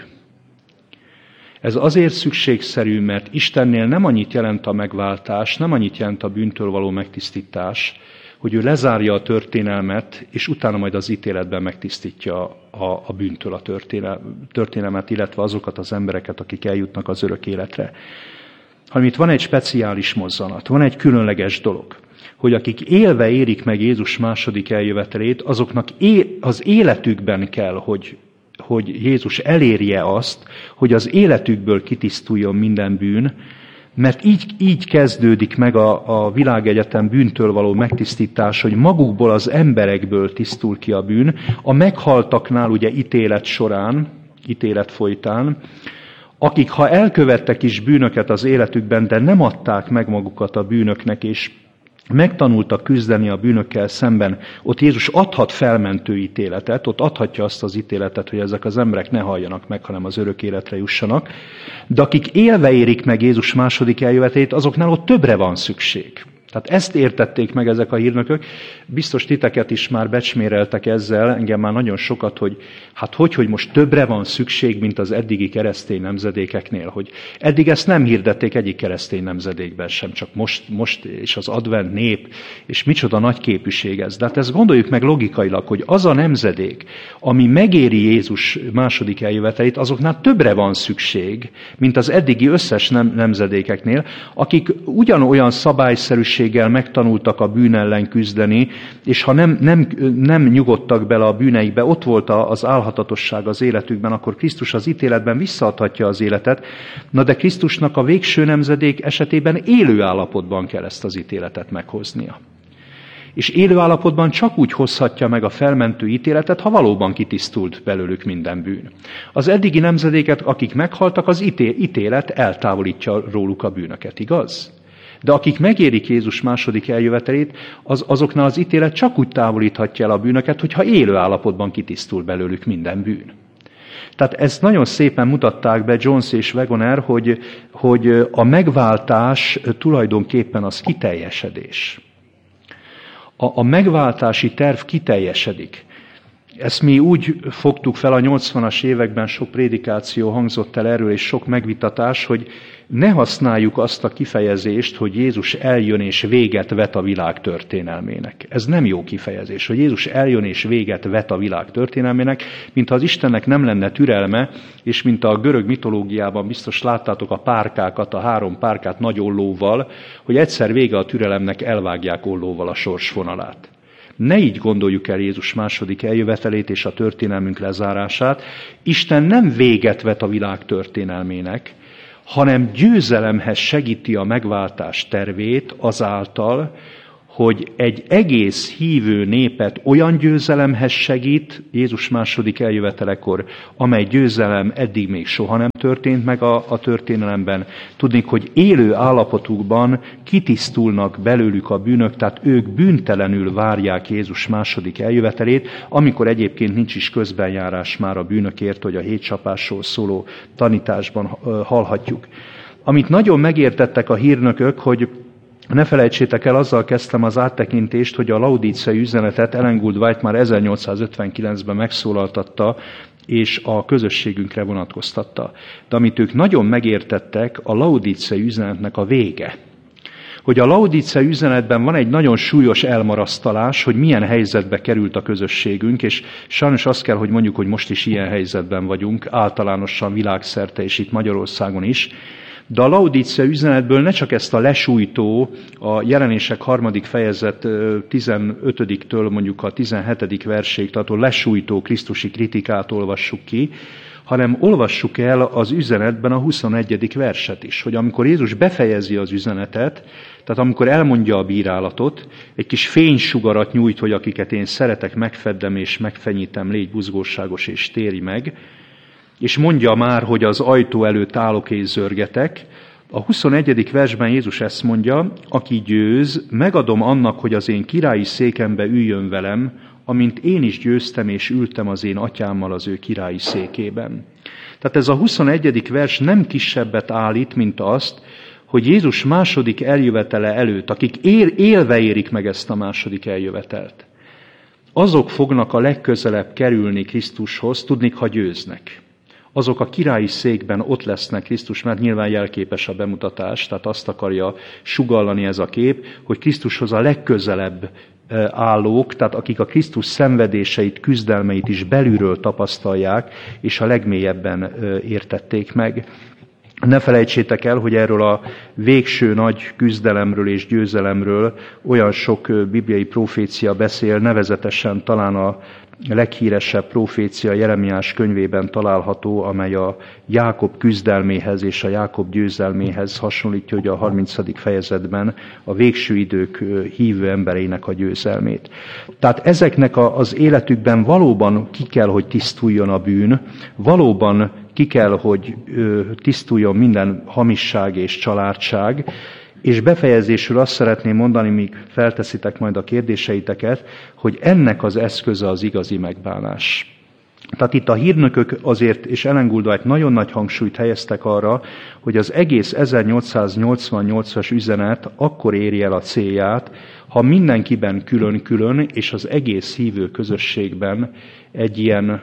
Ez azért szükségszerű, mert Istennél nem annyit jelent a megváltás, nem annyit jelent a bűntől való megtisztítás, hogy ő lezárja a történelmet, és utána majd az ítéletben megtisztítja a, a bűntől a történelmet, illetve azokat az embereket, akik eljutnak az örök életre. Hanem itt van egy speciális mozzanat, van egy különleges dolog, hogy akik élve érik meg Jézus második eljövetelét, azoknak é, az életükben kell, hogy, hogy Jézus elérje azt, hogy az életükből kitisztuljon minden bűn, mert így, így kezdődik meg a, a világegyetem bűntől való megtisztítás, hogy magukból az emberekből tisztul ki a bűn, a meghaltaknál ugye ítélet során, ítélet folytán, akik ha elkövettek is bűnöket az életükben, de nem adták meg magukat a bűnöknek, és megtanultak küzdeni a bűnökkel szemben, ott Jézus adhat felmentő ítéletet, ott adhatja azt az ítéletet, hogy ezek az emberek ne halljanak meg, hanem az örök életre jussanak. De akik élve érik meg Jézus második eljövetét, azoknál ott többre van szükség. Tehát ezt értették meg ezek a hírnökök. Biztos titeket is már becsméreltek ezzel, engem már nagyon sokat, hogy hát hogy, hogy most többre van szükség, mint az eddigi keresztény nemzedékeknél, hogy eddig ezt nem hirdették egyik keresztény nemzedékben sem, csak most, most és az advent nép, és micsoda nagy képűség ez. De hát ezt gondoljuk meg logikailag, hogy az a nemzedék, ami megéri Jézus második eljövetelét, azoknál többre van szükség, mint az eddigi összes nem, nemzedékeknél, akik ugyanolyan szabályszerűséggel megtanultak a bűn ellen küzdeni, és ha nem, nem, nem nyugodtak bele a bűneikbe, ott volt az álhatatosság az életükben, akkor Krisztus az ítéletben visszaadhatja az életet. Na de Krisztusnak a végső nemzedék esetében élő állapotban kell ezt az ítéletet meghoznia. És élő állapotban csak úgy hozhatja meg a felmentő ítéletet, ha valóban kitisztult belőlük minden bűn. Az eddigi nemzedéket, akik meghaltak, az ítélet eltávolítja róluk a bűnöket, igaz? De akik megérik Jézus második eljövetelét, az, azoknál az ítélet csak úgy távolíthatja el a bűnöket, hogyha élő állapotban kitisztul belőlük minden bűn. Tehát ezt nagyon szépen mutatták be Jones és Wegener, hogy, hogy a megváltás tulajdonképpen az kiteljesedés. A, a megváltási terv kiteljesedik. Ezt mi úgy fogtuk fel a nyolcvanas években, sok prédikáció hangzott el erről, és sok megvitatás, hogy ne használjuk azt a kifejezést, hogy Jézus eljön és véget vet a világ történelmének. Ez nem jó kifejezés, hogy Jézus eljön és véget vet a világ történelmének, mintha az Istennek nem lenne türelme, és mint a görög mitológiában biztos láttátok a párkákat, a három párkát nagy ollóval, hogy egyszer vége a türelemnek, elvágják ollóval a sorsvonalát. Ne így gondoljuk el Jézus második eljövetelét és a történelmünk lezárását. Isten nem véget vet a világ történelmének, hanem győzelemhez segíti a megváltás tervét azáltal, hogy egy egész hívő népet olyan győzelemhez segít Jézus második eljövetelekor, amely győzelem eddig még soha nem történt meg a, a történelemben. Tudnék, hogy élő állapotukban kitisztulnak belőlük a bűnök, tehát ők bűntelenül várják Jézus második eljövetelét, amikor egyébként nincs is közbenjárás már a bűnökért, hogy a hétcsapásról szóló tanításban hallhatjuk. Amit nagyon megértettek a hírnökök, hogy ne felejtsétek el, azzal kezdtem az áttekintést, hogy a laudíciai üzenetet Ellen Gould White már ezernyolcszázötvenkilencben megszólaltatta, és a közösségünkre vonatkoztatta. De amit ők nagyon megértettek, a laudíciai üzenetnek a vége. Hogy a laudíciai üzenetben van egy nagyon súlyos elmarasztalás, hogy milyen helyzetbe került a közösségünk, és sajnos azt kell, hogy mondjuk, hogy most is ilyen helyzetben vagyunk, általánosan világszerte, és itt Magyarországon is. De a laudíciai üzenetből ne csak ezt a lesújtó, a Jelenések harmadik fejezet tizenötödiktől mondjuk a tizenhetedik verséig tartó lesújtó krisztusi kritikát olvassuk ki, hanem olvassuk el az üzenetben a huszonegyedik verset is, hogy amikor Jézus befejezi az üzenetet, tehát amikor elmondja a bírálatot, egy kis fénysugarat nyújt, hogy akiket én szeretek, megfeddem és megfenyítem, légy buzgóságos és térj meg, és mondja már, hogy az ajtó előtt állok és zörgetek. A huszonegyedik versben Jézus ezt mondja, aki győz, megadom annak, hogy az én királyi székembe üljön velem, amint én is győztem és ültem az én atyámmal az ő királyi székében. Tehát ez a huszonegyedik vers nem kisebbet állít, mint azt, hogy Jézus második eljövetele előtt, akik él, élve érik meg ezt a második eljövetelt, azok fognak a legközelebb kerülni Krisztushoz, tudnik, ha győznek. Azok a királyi székben ott lesznek Krisztus, mert nyilván jelképes a bemutatás, tehát azt akarja sugallani ez a kép, hogy Krisztushoz a legközelebb állók, tehát akik a Krisztus szenvedéseit, küzdelmeit is belülről tapasztalják, és a legmélyebben értették meg. Ne felejtsétek el, hogy erről a végső nagy küzdelemről és győzelemről olyan sok bibliai profécia beszél, nevezetesen talán a leghíresebb profécia Jeremiás könyvében található, amely a Jákob küzdelméhez és a Jákob győzelméhez hasonlítja, hogy a harmincadik fejezetben a végső idők hívő embereinek a győzelmét. Tehát ezeknek az életükben valóban ki kell, hogy tisztuljon a bűn, valóban ki kell, hogy tisztuljon minden hamisság és családság, és befejezésül azt szeretném mondani, míg felteszitek majd a kérdéseiteket, hogy ennek az eszköze az igazi megbánás. Tehát itt a hírnökök azért, és Ellen Gould White nagyon nagy hangsúlyt helyeztek arra, hogy az egész ezernyolcszáznyolcvannyolcas üzenet akkor éri el a célját, ha mindenkiben külön-külön, és az egész hívő közösségben egy ilyen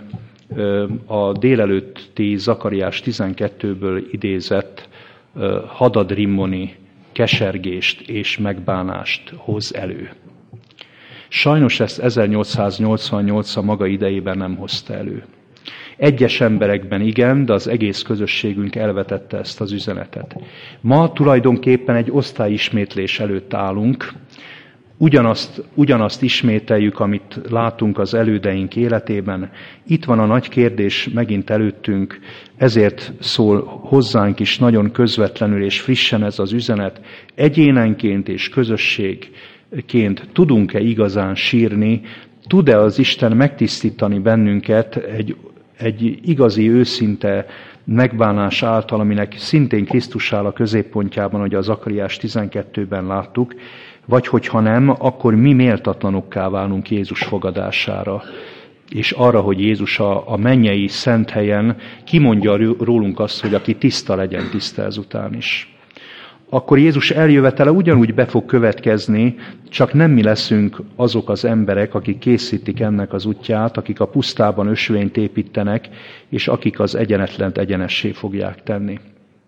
a délelőtti Zakariás tizenkettőből idézett hadadrimmoni kesergést és megbánást hoz elő. Sajnos ezt ezernyolcszáznyolcvannyolc a maga idejében nem hozta elő. Egyes emberekben igen, de az egész közösségünk elvetette ezt az üzenetet. Ma tulajdonképpen egy osztályismétlés előtt állunk, Ugyanazt, ugyanazt ismételjük, amit látunk az elődeink életében. Itt van a nagy kérdés megint előttünk, ezért szól hozzánk is nagyon közvetlenül és frissen ez az üzenet. Egyénenként és közösségként tudunk-e igazán sírni, tud-e az Isten megtisztítani bennünket egy, egy igazi, őszinte megbánás által, aminek szintén Krisztus áll a középpontjában, hogy a Zakariás tizenkettőben láttuk, vagy hogyha nem, akkor mi méltatlanokká válunk Jézus fogadására. és arra, hogy Jézus a, a mennyei szent helyen kimondja rólunk azt, hogy aki tiszta legyen, tiszta ezután is. Akkor Jézus eljövetele ugyanúgy be fog következni, csak nem mi leszünk azok az emberek, akik készítik ennek az útját, akik a pusztában ösvényt építenek, és akik az egyenetlent egyenessé fogják tenni.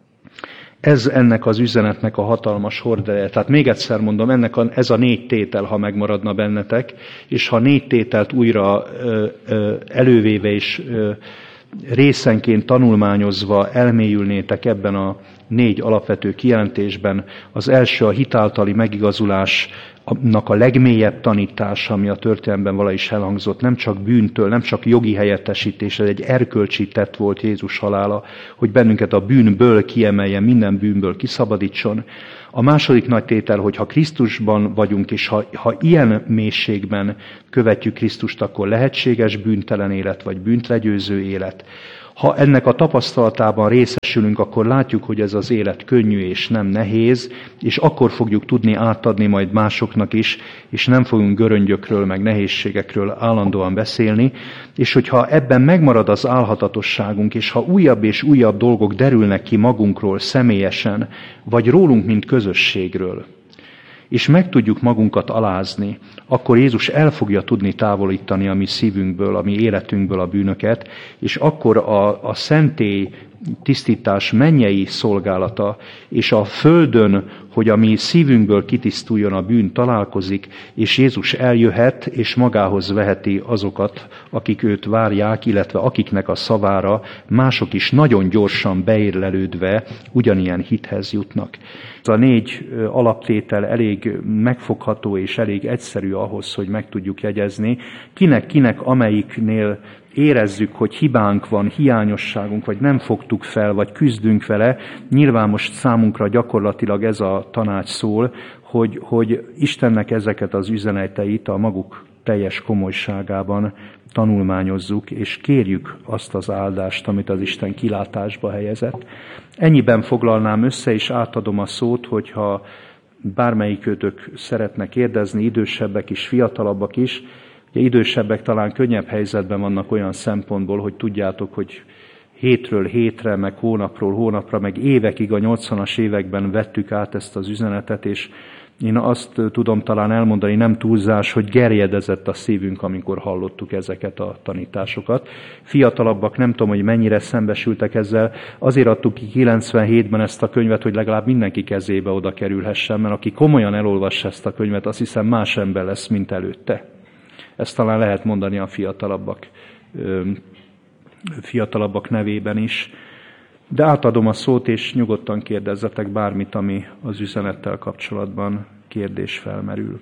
Ez ennek az üzenetnek a hatalmas hordereje. Tehát még egyszer mondom, ennek a, ez a négy tétel, ha megmaradna bennetek, és ha négy tételt újra ö, ö, elővéve és ö, részenként tanulmányozva elmélyülnétek ebben a négy alapvető kijelentésben, az első a hitáltali megigazulásnak a legmélyebb tanítása, ami a történelemben vala is elhangzott, nem csak bűntől, nem csak jogi helyettesítés, ez egy erkölcsi tett volt Jézus halála, hogy bennünket a bűnből kiemeljen, minden bűnből kiszabadítson. A második nagy tétel, hogy ha Krisztusban vagyunk, és ha, ha ilyen mélységben követjük Krisztust, akkor lehetséges bűntelen élet, vagy bűntlegyőző élet. Ha ennek a tapasztalatában részesülünk, akkor látjuk, hogy ez az élet könnyű és nem nehéz, és akkor fogjuk tudni átadni majd másoknak is, és nem fogunk göröngyökről, meg nehézségekről állandóan beszélni, és hogyha ebben megmarad az álhatatosságunk, és ha újabb és újabb dolgok derülnek ki magunkról személyesen, vagy rólunk, mint közösségről, és meg tudjuk magunkat alázni, akkor Jézus el fogja tudni távolítani a mi szívünkből, a mi életünkből a bűnöket, és akkor a, a szentély tisztítás mennyei szolgálata, és a földön, hogy a mi szívünkből kitisztuljon a bűn, találkozik, és Jézus eljöhet, és magához veheti azokat, akik őt várják, illetve akiknek a szavára mások is nagyon gyorsan beérlelődve ugyanilyen hithez jutnak. Ez a négy alaptétel elég megfogható és elég egyszerű ahhoz, hogy meg tudjuk jegyezni, kinek-kinek amelyiknél érezzük, hogy hibánk van, hiányosságunk, vagy nem fogtuk fel, vagy küzdünk vele, nyilván most számunkra gyakorlatilag ez a tanács szól, hogy, hogy Istennek ezeket az üzeneteit a maguk teljes komolyságában tanulmányozzuk, és kérjük azt az áldást, amit az Isten kilátásba helyezett. Ennyiben foglalnám össze, és átadom a szót, hogyha bármelyikőtök szeretne kérdezni, idősebbek is, fiatalabbak is. Ugye idősebbek talán könnyebb helyzetben vannak olyan szempontból, hogy tudjátok, hogy hétről hétre, meg hónapról hónapra, meg évekig a nyolcvanas években vettük át ezt az üzenetet, és én azt tudom talán elmondani, nem túlzás, hogy gerjedezett a szívünk, amikor hallottuk ezeket a tanításokat. Fiatalabbak, nem tudom, hogy mennyire szembesültek ezzel, azért adtuk ki kilencvenhétben ezt a könyvet, hogy legalább mindenki kezébe oda kerülhessen, mert aki komolyan elolvassa ezt a könyvet, azt hiszem más ember lesz, mint előtte. Ezt talán lehet mondani a fiatalabbak, fiatalabbak nevében is. De átadom a szót, és nyugodtan kérdezzetek bármit, ami az üzenettel kapcsolatban kérdés felmerül.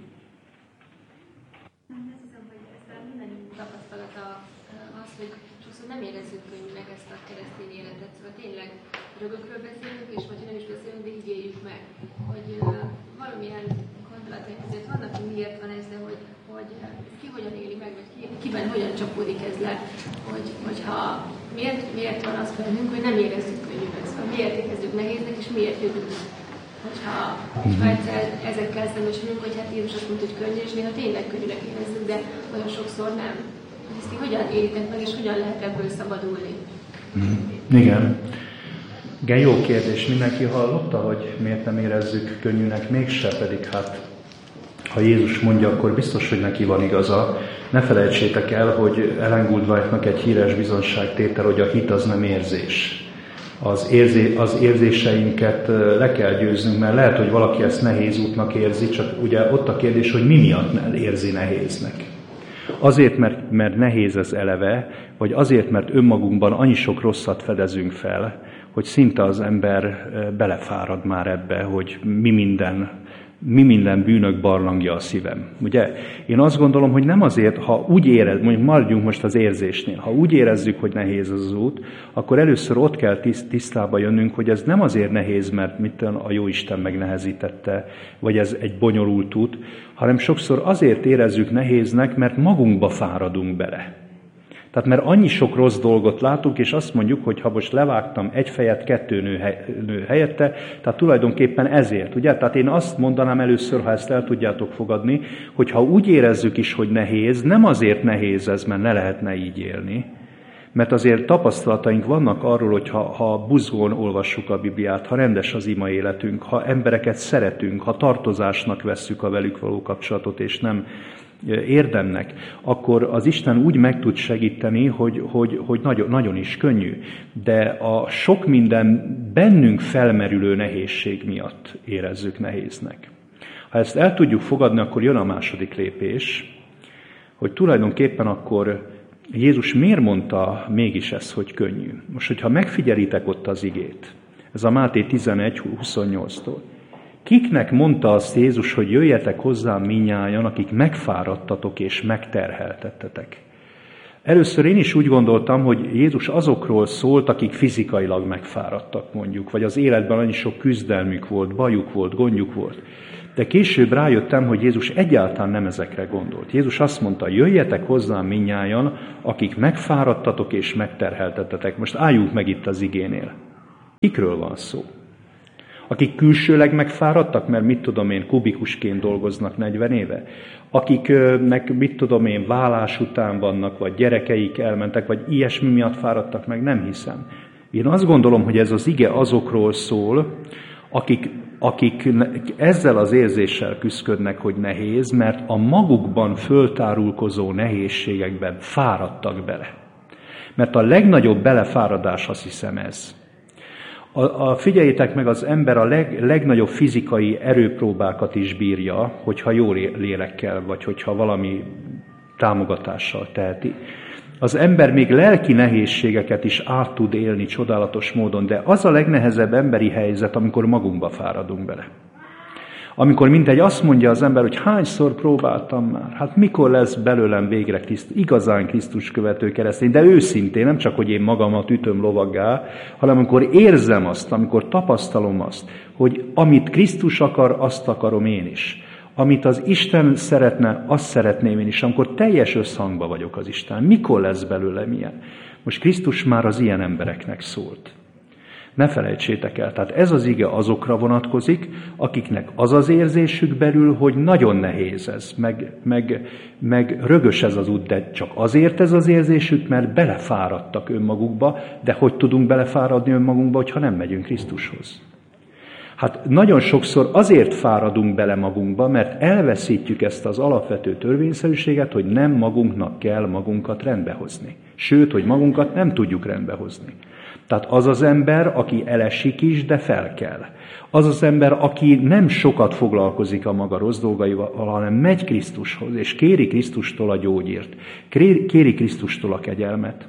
Azt hiszem, hogy ezzel mindenünk tapasztalata az, hogy sokszor nem érezzük könnyűnek ezt a keresztény életet. Szóval tényleg rögökről beszélünk, és vagy nem is beszélünk, de így éljük meg, hogy valamilyen gondolataink azért vannak, hogy miért van ez, de hogy, hogy ki hogyan éli meg, vagy ki, kiben hogyan csapódik ez le, hogy, hogyha miért, miért van az bennünk, hogy nem érezzük könnyűnek, szóval miért érezzük nehéznek, és miért jövünk. Hogyha, hogyha egyszer ezekkel szembesülünk, hogy hát Jézus azt mondta, hogy könnyű, és néha tényleg könnyűnek érezzük, de olyan sokszor nem. Ezt ki hogyan éritek meg, és hogyan lehet ebből szabadulni? Mm. Igen. Igen, jó kérdés. Mindenki hallotta, hogy miért nem érezzük könnyűnek, mégse, pedig hát ha Jézus mondja, akkor biztos, hogy neki van igaza. Ne felejtsétek el, hogy Ellen Goldwhite-nak egy híres bizonságtétel, hogy a hit az nem érzés. Az, érzé, az érzéseinket le kell győznünk, mert lehet, hogy valaki ezt nehéz útnak érzi, csak ugye ott a kérdés, hogy mi miatt érzi nehéznek. Azért, mert, mert nehéz ez eleve, vagy azért, mert önmagunkban annyi sok rosszat fedezünk fel, hogy szinte az ember belefárad már ebbe, hogy mi minden, mi minden bűnök barlangja a szívem. Ugye? Én azt gondolom, hogy nem azért, ha úgy érez, mondjuk maradjunk most az érzésnél, ha úgy érezzük, hogy nehéz az út, akkor először ott kell tisztába jönnünk, hogy ez nem azért nehéz, mert mit a Jóisten megnehezítette, vagy ez egy bonyolult út, hanem sokszor azért érezzük nehéznek, mert magunkba fáradunk bele. Tehát mert annyi sok rossz dolgot látunk, és azt mondjuk, hogy ha most levágtam egy fejet, kettő nő, hely, nő helyette, tehát tulajdonképpen ezért, ugye? Tehát én azt mondanám először, ha ezt el tudjátok fogadni, hogy ha úgy érezzük is, hogy nehéz, nem azért nehéz ez, mert ne lehetne így élni, mert azért tapasztalataink vannak arról, hogy ha, ha buzgón olvassuk a Bibliát, ha rendes az ima életünk, ha embereket szeretünk, ha tartozásnak vesszük a velük való kapcsolatot, és nem érdemnek, akkor az Isten úgy meg tud segíteni, hogy, hogy, hogy nagyon, nagyon is könnyű. De a sok minden bennünk felmerülő nehézség miatt érezzük nehéznek. Ha ezt el tudjuk fogadni, akkor jön a második lépés, hogy tulajdonképpen akkor Jézus miért mondta mégis ezt, hogy könnyű? Most, hogyha megfigyelitek ott az igét, ez a Máté tizenegy huszonnyolctól, kiknek mondta azt Jézus, hogy jöjjetek hozzám mindnyájan, akik megfáradtatok és megterheltettetek? Először én is úgy gondoltam, hogy Jézus azokról szólt, akik fizikailag megfáradtak mondjuk, vagy az életben annyi sok küzdelmük volt, bajuk volt, gondjuk volt. De később rájöttem, hogy Jézus egyáltalán nem ezekre gondolt. Jézus azt mondta, jöjjetek hozzám mindnyájan, akik megfáradtatok és megterheltettetek. Most álljunk meg itt az igénél. Kikről van szó? Akik külsőleg megfáradtak, mert mit tudom én, kubikusként dolgoznak negyven éve? Akiknek mit tudom én, vállás után vannak, vagy gyerekeik elmentek, vagy ilyesmi miatt fáradtak meg, nem hiszem. Én azt gondolom, hogy ez az ige azokról szól, akik, akik ezzel az érzéssel küszködnek, hogy nehéz, mert a magukban föltárulkozó nehézségekben fáradtak bele. Mert a legnagyobb belefáradás, azt hiszem ez. A, a, figyeljétek meg, az ember a leg, legnagyobb fizikai erőpróbákat is bírja, hogyha jó lélekkel, vagy hogyha valami támogatással teheti. Az ember még lelki nehézségeket is át tud élni csodálatos módon, de az a legnehezebb emberi helyzet, amikor magunkba fáradunk bele. Amikor mintegy azt mondja az ember, hogy hányszor próbáltam már, hát mikor lesz belőlem végre Krisztus, igazán Krisztus követő keresztény, de őszintén, nem csak, hogy én magamat ütöm lovaggá, hanem amikor érzem azt, amikor tapasztalom azt, hogy amit Krisztus akar, azt akarom én is. Amit az Isten szeretne, azt szeretném én is, amikor teljes összhangba vagyok az Isten. Mikor lesz belőlem ilyen? Most Krisztus már az ilyen embereknek szólt. Ne felejtsétek el, tehát ez az ige azokra vonatkozik, akiknek az az érzésük belül, hogy nagyon nehéz ez, meg, meg, meg rögös ez az út, de csak azért ez az érzésük, mert belefáradtak önmagukba, de hogy tudunk belefáradni önmagunkba, hogyha nem megyünk Krisztushoz? Hát nagyon sokszor azért fáradunk bele magunkba, mert elveszítjük ezt az alapvető törvényszerűséget, hogy nem magunknak kell magunkat rendbehozni. Sőt, hogy magunkat nem tudjuk rendbehozni. Tehát az az ember, aki elesik is, de fel kell. Az az ember, aki nem sokat foglalkozik a maga rossz dolgaival, hanem megy Krisztushoz, és kéri Krisztustól a gyógyírt, kéri Krisztustól a kegyelmet.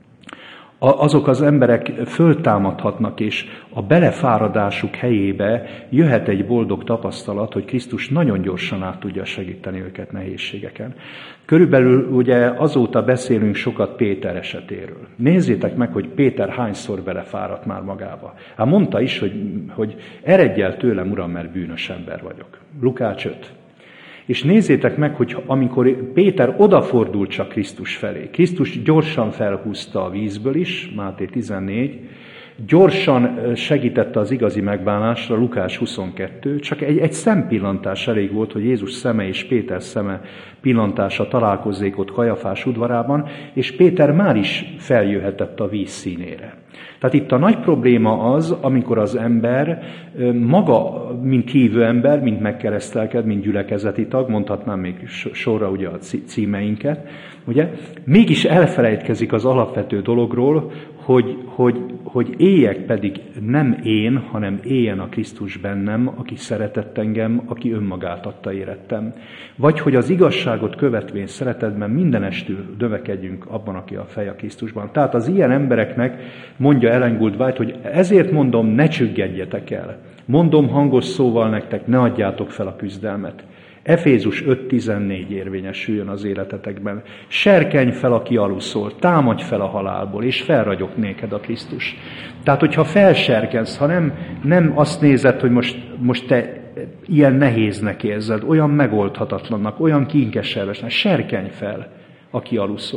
Azok az emberek föltámadhatnak, és a belefáradásuk helyébe jöhet egy boldog tapasztalat, hogy Krisztus nagyon gyorsan át tudja segíteni őket nehézségeken. Körülbelül ugye azóta beszélünk sokat Péter esetéről. Nézzétek meg, hogy Péter hányszor belefáradt már magába. Hát mondta is, hogy, hogy eredj el tőlem, Uram, mert bűnös ember vagyok. Lukács öt. És nézzétek meg, hogy amikor Péter odafordult csak Krisztus felé, Krisztus gyorsan felhúzta a vízből is, Máté tizennégy, gyorsan segítette az igazi megbánásra, Lukács huszonkettő, csak egy, egy szempillantás elég volt, hogy Jézus szeme és Péter szeme pillantása találkozzék ott Kajafás udvarában, és Péter már is feljöhetett a víz színére. Tehát itt a nagy probléma az, amikor az ember maga, mint hívő ember, mint megkeresztelked, mint gyülekezeti tag, mondhatnám még sorra ugye a címeinket, ugye, mégis elfelejtkezik az alapvető dologról, hogy, hogy, hogy éljek pedig nem én, hanem éljen a Krisztus bennem, aki szeretett engem, aki önmagát adta érettem. Vagy hogy az igazságot követvén szeretetben mindenestül növekedjünk abban, aki a fej a Krisztusban. Tehát az ilyen embereknek mondja Ellen G. White, hogy ezért mondom, ne csüggedjetek el. Mondom hangos szóval nektek, ne adjátok fel a küzdelmet. Efézus öt tizennégy érvényesüljön az életetekben. Serkenj fel, aki aluszol, támadj fel a halálból, és felragyog néked a Krisztus. Tehát, hogyha felserkensz, ha nem, nem azt nézed, hogy most, most te ilyen nehéznek érzed, olyan megoldhatatlannak, olyan kínkeservesnek, serkenj fel, aki aluszol.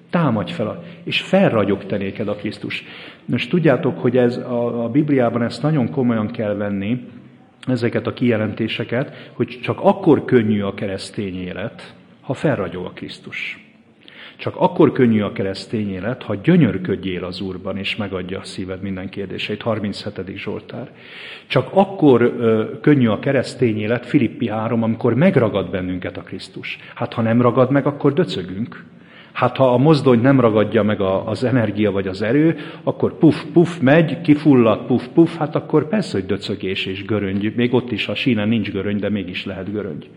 Támadj fel, és felragyog te néked a Krisztus. Most tudjátok, hogy ez a, a Bibliában ezt nagyon komolyan kell venni, ezeket a kijelentéseket, hogy csak akkor könnyű a keresztény élet, ha felragyog a Krisztus. Csak akkor könnyű a keresztény élet, ha gyönyörködjél az Úrban, és megadja a szíved minden kérdéseit. harminchetedik Zsoltár. Csak akkor ö, könnyű a keresztény élet, Filippi három, amikor megragad bennünket a Krisztus. Hát ha nem ragad meg, akkor döcögünk. Hát ha a mozdony nem ragadja meg a, az energia vagy az erő, akkor puf, puf megy, kifullad, puf, puf, hát akkor persze, hogy döcögés és göröngy. Még ott is a sínen nincs göröngy, de mégis lehet göröngy.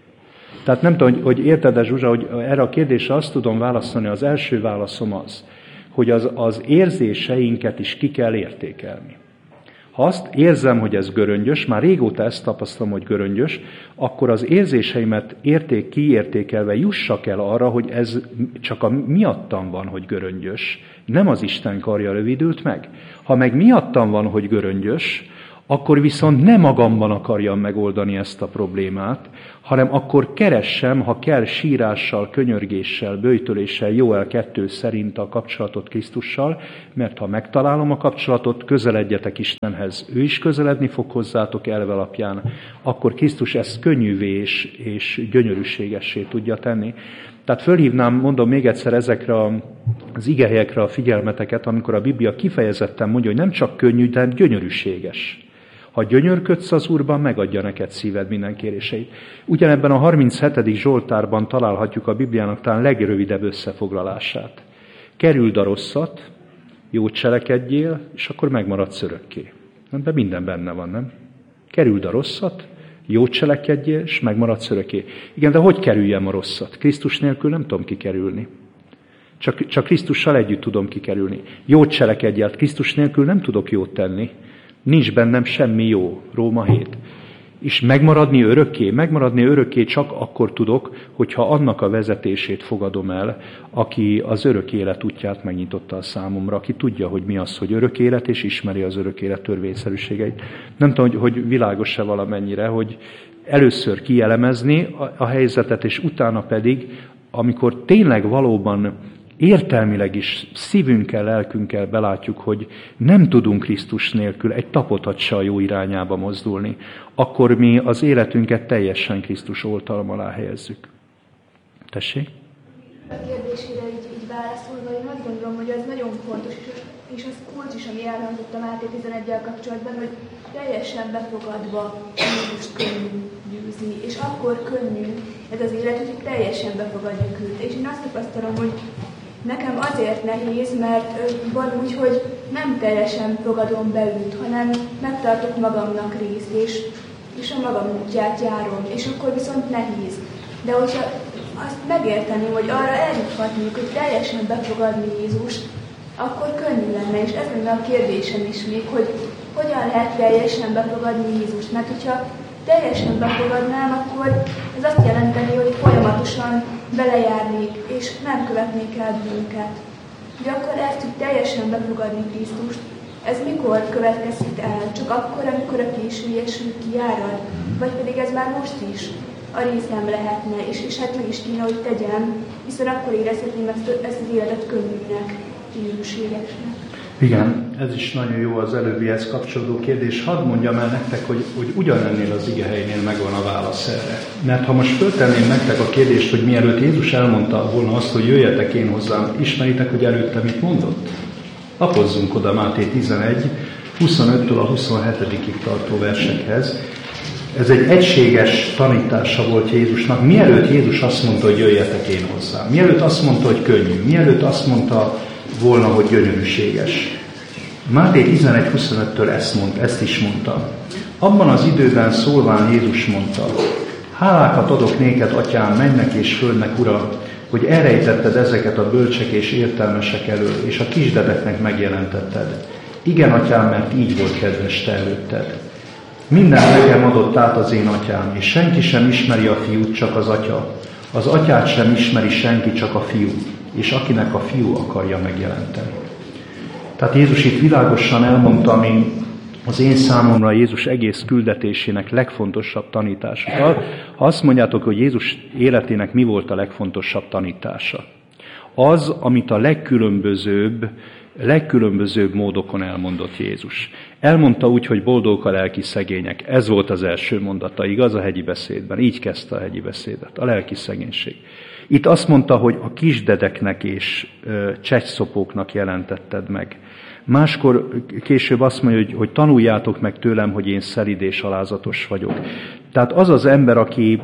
Tehát nem tudom, hogy, hogy érted-e, Zsuzsa, hogy erre a kérdésre azt tudom válaszolni, az első válaszom az, hogy az, az érzéseinket is ki kell értékelni. Ha azt érzem, hogy ez göröngyös, már régóta ezt tapasztalom, hogy göröngyös, akkor az érzéseimet érték, kiértékelve jussak el arra, hogy ez csak a miattam van, hogy göröngyös. Nem az Isten karja rövidült meg. Ha meg miattam van, hogy göröngyös, akkor viszont nem magamban akarjam megoldani ezt a problémát, hanem akkor keressem, ha kell, sírással, könyörgéssel, böjtöléssel, Jóel kettő szerint a kapcsolatot Krisztussal, mert ha megtalálom a kapcsolatot, közeledjetek Istenhez, ő is közeledni fog hozzátok elve alapján, akkor Krisztus ezt könnyűvé és, és gyönyörűségessé tudja tenni. Tehát fölhívnám, mondom még egyszer ezekre az igehelyekre a figyelmeteket, amikor a Biblia kifejezetten mondja, hogy nem csak könnyű, de gyönyörűséges. Ha gyönyörködsz az Úrban, megadja neked szíved minden kéréseit. Ugyanebben a harminchetedik Zsoltárban találhatjuk a Bibliának talán legrövidebb összefoglalását. Kerüld a rosszat, jót cselekedjél, és akkor megmaradsz örökké. De minden benne van, nem? Kerüld a rosszat, jót cselekedjél, és megmaradsz örökké. Igen, de hogy kerüljem a rosszat? Krisztus nélkül nem tudom kikerülni. Csak, csak Krisztussal együtt tudom kikerülni. Jót cselekedjél, Krisztus nélkül nem tudok jót tenni. Nincs bennem semmi jó, Róma hét. És megmaradni örökké, megmaradni örökké csak akkor tudok, hogyha annak a vezetését fogadom el, aki az örök élet útját megnyitotta a számomra, aki tudja, hogy mi az, hogy örök élet, és ismeri az örök élet törvényszerűségeit. Nem tudom, hogy, hogy világos-e valamennyire, hogy először kielemezni a, a helyzetet, és utána pedig, amikor tényleg valóban értelmileg is szívünkkel, lelkünkkel belátjuk, hogy nem tudunk Krisztus nélkül egy tapotat se a jó irányába mozdulni, akkor mi az életünket teljesen Krisztus oltalom alá helyezzük. Tessék? A kérdésére így, így válaszolva, én azt gondolom, hogy ez nagyon fontos, és az kulcs is, ami elhangzott a Máté tizeneggyel kapcsolatban, hogy teljesen befogadva Jézust könnyű győzni, és akkor könnyű ez az élet, hogy teljesen befogadjuk őt. És én azt tapasztalom, hogy nekem azért nehéz, mert van úgy, hogy nem teljesen fogadom be őt, hanem megtartok magamnak részt, és, és a magam útját járom, és akkor viszont nehéz. De hogyha azt megérteni, hogy arra eljuthatnék, hogy teljesen befogadni Jézust, akkor könnyű lenne, és ez lenne a kérdésem is még, hogy hogyan lehet teljesen befogadni Jézust. Mert hogyha teljesen befogadnám, akkor ez azt jelenteni, hogy folyamatosan belejárnék, és nem követnék el bűnöket. De akkor ezt, hogy teljesen befogadni Krisztust, ez mikor következhet el? Csak akkor, amikor a későieső kijárad? Vagy pedig ez már most is a részem lehetne, és, és hát meg is kéne, hogy tegyem, hiszen akkor érezhetném ezt, ezt az életet könnyűnek, gyönyörűségesnek. Igen, ez is nagyon jó az előbbihez kapcsolódó kérdés. Hadd mondjam el nektek, hogy, hogy ugyanennél az igehelynél megvan a válasz erre. Mert ha most föltenném nektek a kérdést, hogy mielőtt Jézus elmondta volna azt, hogy jöjjetek én hozzám, ismeritek, hogy előtte mit mondott? Lapozzunk oda Máté tizenegy, huszonöttől a huszonhetedikig tartó versekhez. Ez egy egységes tanítása volt Jézusnak. Mielőtt Jézus azt mondta, hogy jöjjetek én hozzám. Mielőtt azt mondta, hogy könnyű. Mielőtt azt mondta volna, hogy gyönyörűséges. Máté tizenegy huszonöttől ezt, mond, ezt is mondta. Abban az időben szólván Jézus mondta, hálákat adok néked, atyám, mennek és földnek, Ura, hogy elrejtetted ezeket a bölcsek és értelmesek elől, és a kisdedeknek megjelentetted. Igen, atyám, mert így volt kedves te előtted. Minden nekem adott át az én atyám, és senki sem ismeri a fiút, csak az atya. Az atyát sem ismeri senki, csak a fiú, és akinek a fiú akarja megjelenteni. Tehát Jézus itt világosan elmondta, ami az én számomra Jézus egész küldetésének legfontosabb tanítása. Ha azt mondjátok, hogy Jézus életének mi volt a legfontosabb tanítása, Az, amit a legkülönbözőbb, legkülönbözőbb módokon elmondott Jézus. Elmondta úgy, hogy boldogok a lelki szegények. Ez volt az első mondata, igaz, a hegyi beszédben. Így kezdte a hegyi beszédet, a lelki szegénység. Itt azt mondta, hogy a kisdedeknek és csecsszopóknak jelentetted meg. Máskor később azt mondja, hogy, hogy tanuljátok meg tőlem, hogy én szelíd és alázatos vagyok. Tehát az az ember, aki,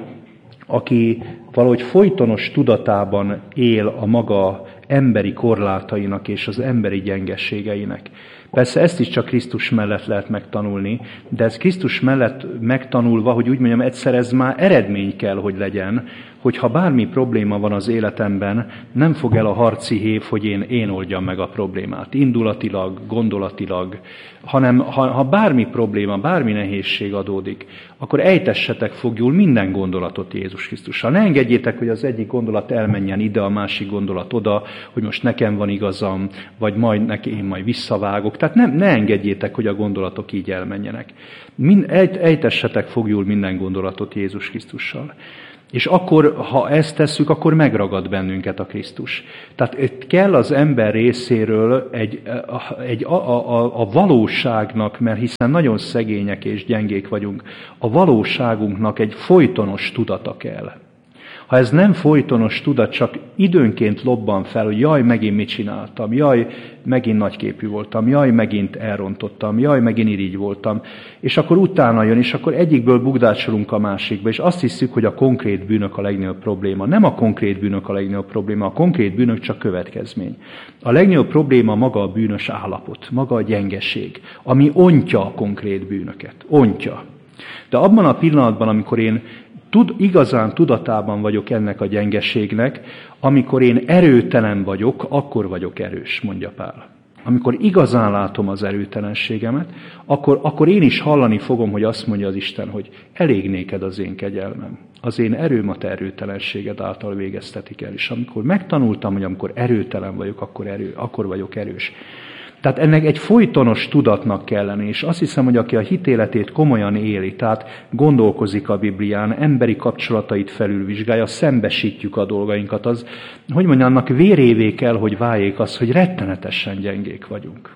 aki valahogy folytonos tudatában él a maga emberi korlátainak és az emberi gyengeségeinek. Persze ezt is csak Krisztus mellett lehet megtanulni, de ez Krisztus mellett megtanulva, hogy úgy mondjam, egyszer ez már eredmény kell, hogy legyen, hogyha bármi probléma van az életemben, nem fog el a harci hév, hogy én, én oldjam meg a problémát, indulatilag, gondolatilag, hanem ha, ha bármi probléma, bármi nehézség adódik, akkor ejtessetek fogjul minden gondolatot Jézus Krisztussal. Ne engedjétek, hogy az egyik gondolat elmenjen ide, a másik gondolat oda, hogy most nekem van igazam, vagy majd neki én majd visszavágok. Tehát nem, ne engedjétek, hogy a gondolatok így elmenjenek. Mind, ejt, ejtessetek fogjul minden gondolatot Jézus Krisztussal. És akkor, ha ezt tesszük, akkor megragad bennünket a Krisztus. Tehát itt kell az ember részéről egy, egy, a, a, a valóságnak, mert hiszen nagyon szegények és gyengék vagyunk, a valóságunknak egy folytonos tudata kell. Ha ez nem folytonos tudat, csak időnként lobban fel, hogy jaj, megint mit csináltam, jaj, megint nagyképű voltam, jaj, megint elrontottam, jaj, megint irigy voltam, és akkor utána jön, és akkor egyikből bugdácsolunk a másikba, és azt hiszük, hogy a konkrét bűnök a legnagyobb probléma. Nem a konkrét bűnök a legnagyobb probléma, a konkrét bűnök csak következmény. A legnagyobb probléma maga a bűnös állapot, maga a gyengeség, ami ontja a konkrét bűnöket, ontja. De abban a pillanatban, amikor én Tud, igazán tudatában vagyok ennek a gyengeségnek, amikor én erőtelen vagyok, akkor vagyok erős, mondja Pál. Amikor igazán látom az erőtelenségemet, akkor, akkor én is hallani fogom, hogy azt mondja az Isten, hogy elég néked az én kegyelmem. Az én erőm a te erőtelenséged által végeztetik el. És amikor megtanultam, hogy amikor erőtelen vagyok, akkor, erő, akkor vagyok erős. Tehát ennek egy folytonos tudatnak kell lenni, és azt hiszem, hogy aki a hitéletét komolyan éli, tehát gondolkozik a Biblián, emberi kapcsolatait felülvizsgálja, szembesítjük a dolgainkat, az, hogy mondjam, annak vérévé kell, hogy váljék az, hogy rettenetesen gyengék vagyunk.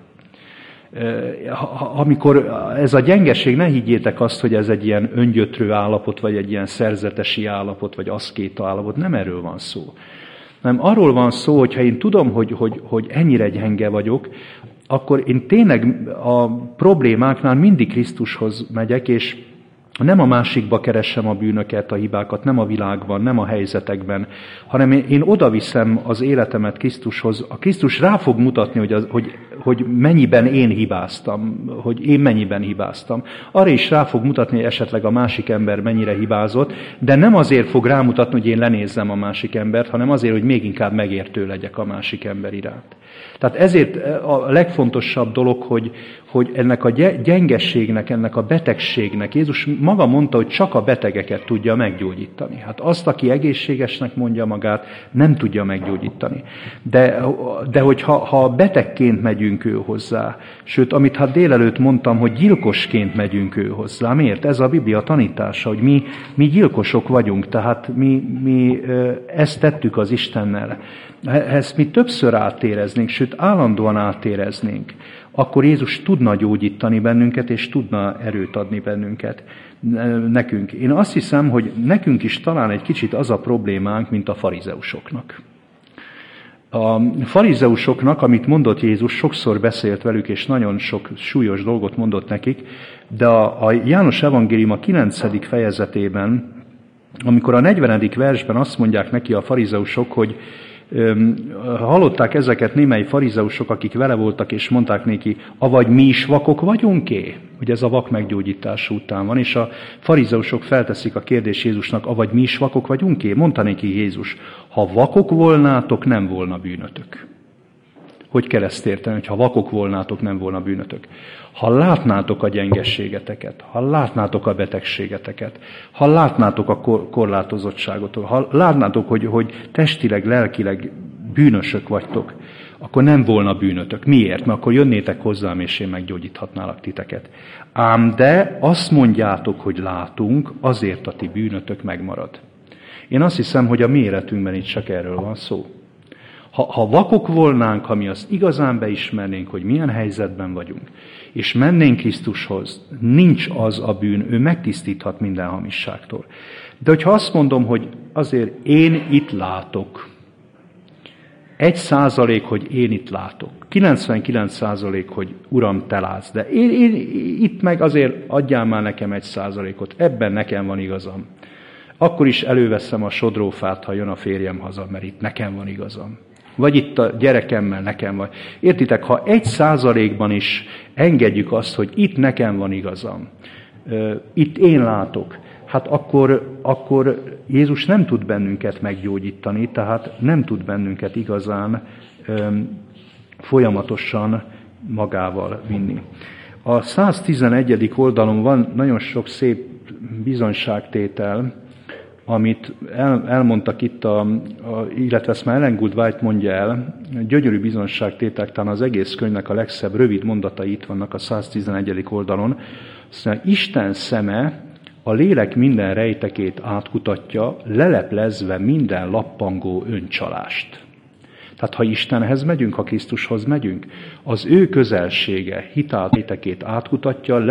Amikor ez a gyengeség, ne higgyétek azt, hogy ez egy ilyen öngyötrő állapot, vagy egy ilyen szerzetesi állapot, vagy aszkéta állapot, nem erről van szó. Nem, arról van szó, hogy ha én tudom, hogy, hogy, hogy ennyire gyenge vagyok, akkor én tényleg a problémáknál mindig Krisztushoz megyek, és nem a másikba keresem a bűnöket, a hibákat, nem a világban, nem a helyzetekben, hanem én oda viszem az életemet Krisztushoz. A Krisztus rá fog mutatni, hogy, az, hogy, hogy mennyiben én hibáztam, hogy én mennyiben hibáztam. Arra is rá fog mutatni, hogy esetleg a másik ember mennyire hibázott, de nem azért fog rámutatni, hogy én lenézzem a másik embert, hanem azért, hogy még inkább megértő legyek a másik ember iránt. Tehát ezért a legfontosabb dolog, hogy, hogy ennek a gyengességnek, ennek a betegségnek, Jézus maga mondta, hogy csak a betegeket tudja meggyógyítani. Hát azt, aki egészségesnek mondja magát, nem tudja meggyógyítani. De, de hogyha ha betegként megyünk ő hozzá, sőt, amit hát délelőtt mondtam, hogy gyilkosként megyünk ő hozzá. Miért? Ez a Biblia tanítása, hogy mi, mi gyilkosok vagyunk, tehát mi, mi ezt tettük az Istennel. Ezt mi többször átéreznénk, sőt állandóan átéreznénk, akkor Jézus tudna gyógyítani bennünket, és tudna erőt adni bennünket, nekünk. Én azt hiszem, hogy nekünk is talán egy kicsit az a problémánk, mint a farizeusoknak. A farizeusoknak, amit mondott Jézus, sokszor beszélt velük, és nagyon sok súlyos dolgot mondott nekik, de a, a János evangélium a kilencedik fejezetében, amikor a negyvenedik versben azt mondják neki a farizeusok, hogy hallották ezeket némely farizeusok, akik vele voltak, és mondták neki, avagy mi is vakok vagyunk-é? Ugye ez a vak meggyógyítás után van, és a farizeusok felteszik a kérdést Jézusnak, avagy mi is vakok vagyunk-é? Mondta neki Jézus, ha vakok volnátok, nem volna bűnötök. Hogy kell ezt érteni, hogy ha vakok volnátok, nem volna bűnötök? Ha látnátok a gyengességeteket, ha látnátok a betegségeteket, ha látnátok a korlátozottságotok, ha látnátok, hogy, hogy testileg, lelkileg bűnösök vagytok, akkor nem volna bűnötök. Miért? Mert akkor jönnétek hozzám, és én meggyógyíthatnálak titeket. Ám de azt mondjátok, hogy látunk, azért a ti bűnötök megmarad. Én azt hiszem, hogy a mi életünkben itt csak erről van szó. Ha, ha vakok volnánk, ha mi azt igazán beismernénk, hogy milyen helyzetben vagyunk, és mennénk Krisztushoz, nincs az a bűn, ő megtisztíthat minden hamisságtól. De hogyha azt mondom, hogy azért én itt látok, egy százalék, hogy én itt látok, kilencvenkilenc százalék, hogy Uram, te látsz, de én, én itt meg azért adjál már nekem egy százalékot, ebben nekem van igazam. Akkor is előveszem a sodrófát, ha jön a férjem haza, mert itt nekem van igazam. Vagy itt a gyerekemmel nekem van. Értitek, ha egy százalékban is engedjük azt, hogy itt nekem van igazam, itt én látok, hát akkor, akkor Jézus nem tud bennünket meggyógyítani, tehát nem tud bennünket igazán öm, folyamatosan magával vinni. A száztizenegyedik oldalon van nagyon sok szép bizonyságtétel, amit el, elmondtak itt, a, a, illetve ezt már Ellen Good White mondja el, gyönyörű bizonyságtétek, talán az egész könyvnek a legszebb rövid mondatai itt vannak a száztizenegyedik oldalon. Aztán Isten szeme a lélek minden rejtekét átkutatja, leleplezve minden lappangó öncsalást. Tehát ha Istenhez megyünk, ha Krisztushoz megyünk, az ő közelsége hitál rejtekét átkutatja,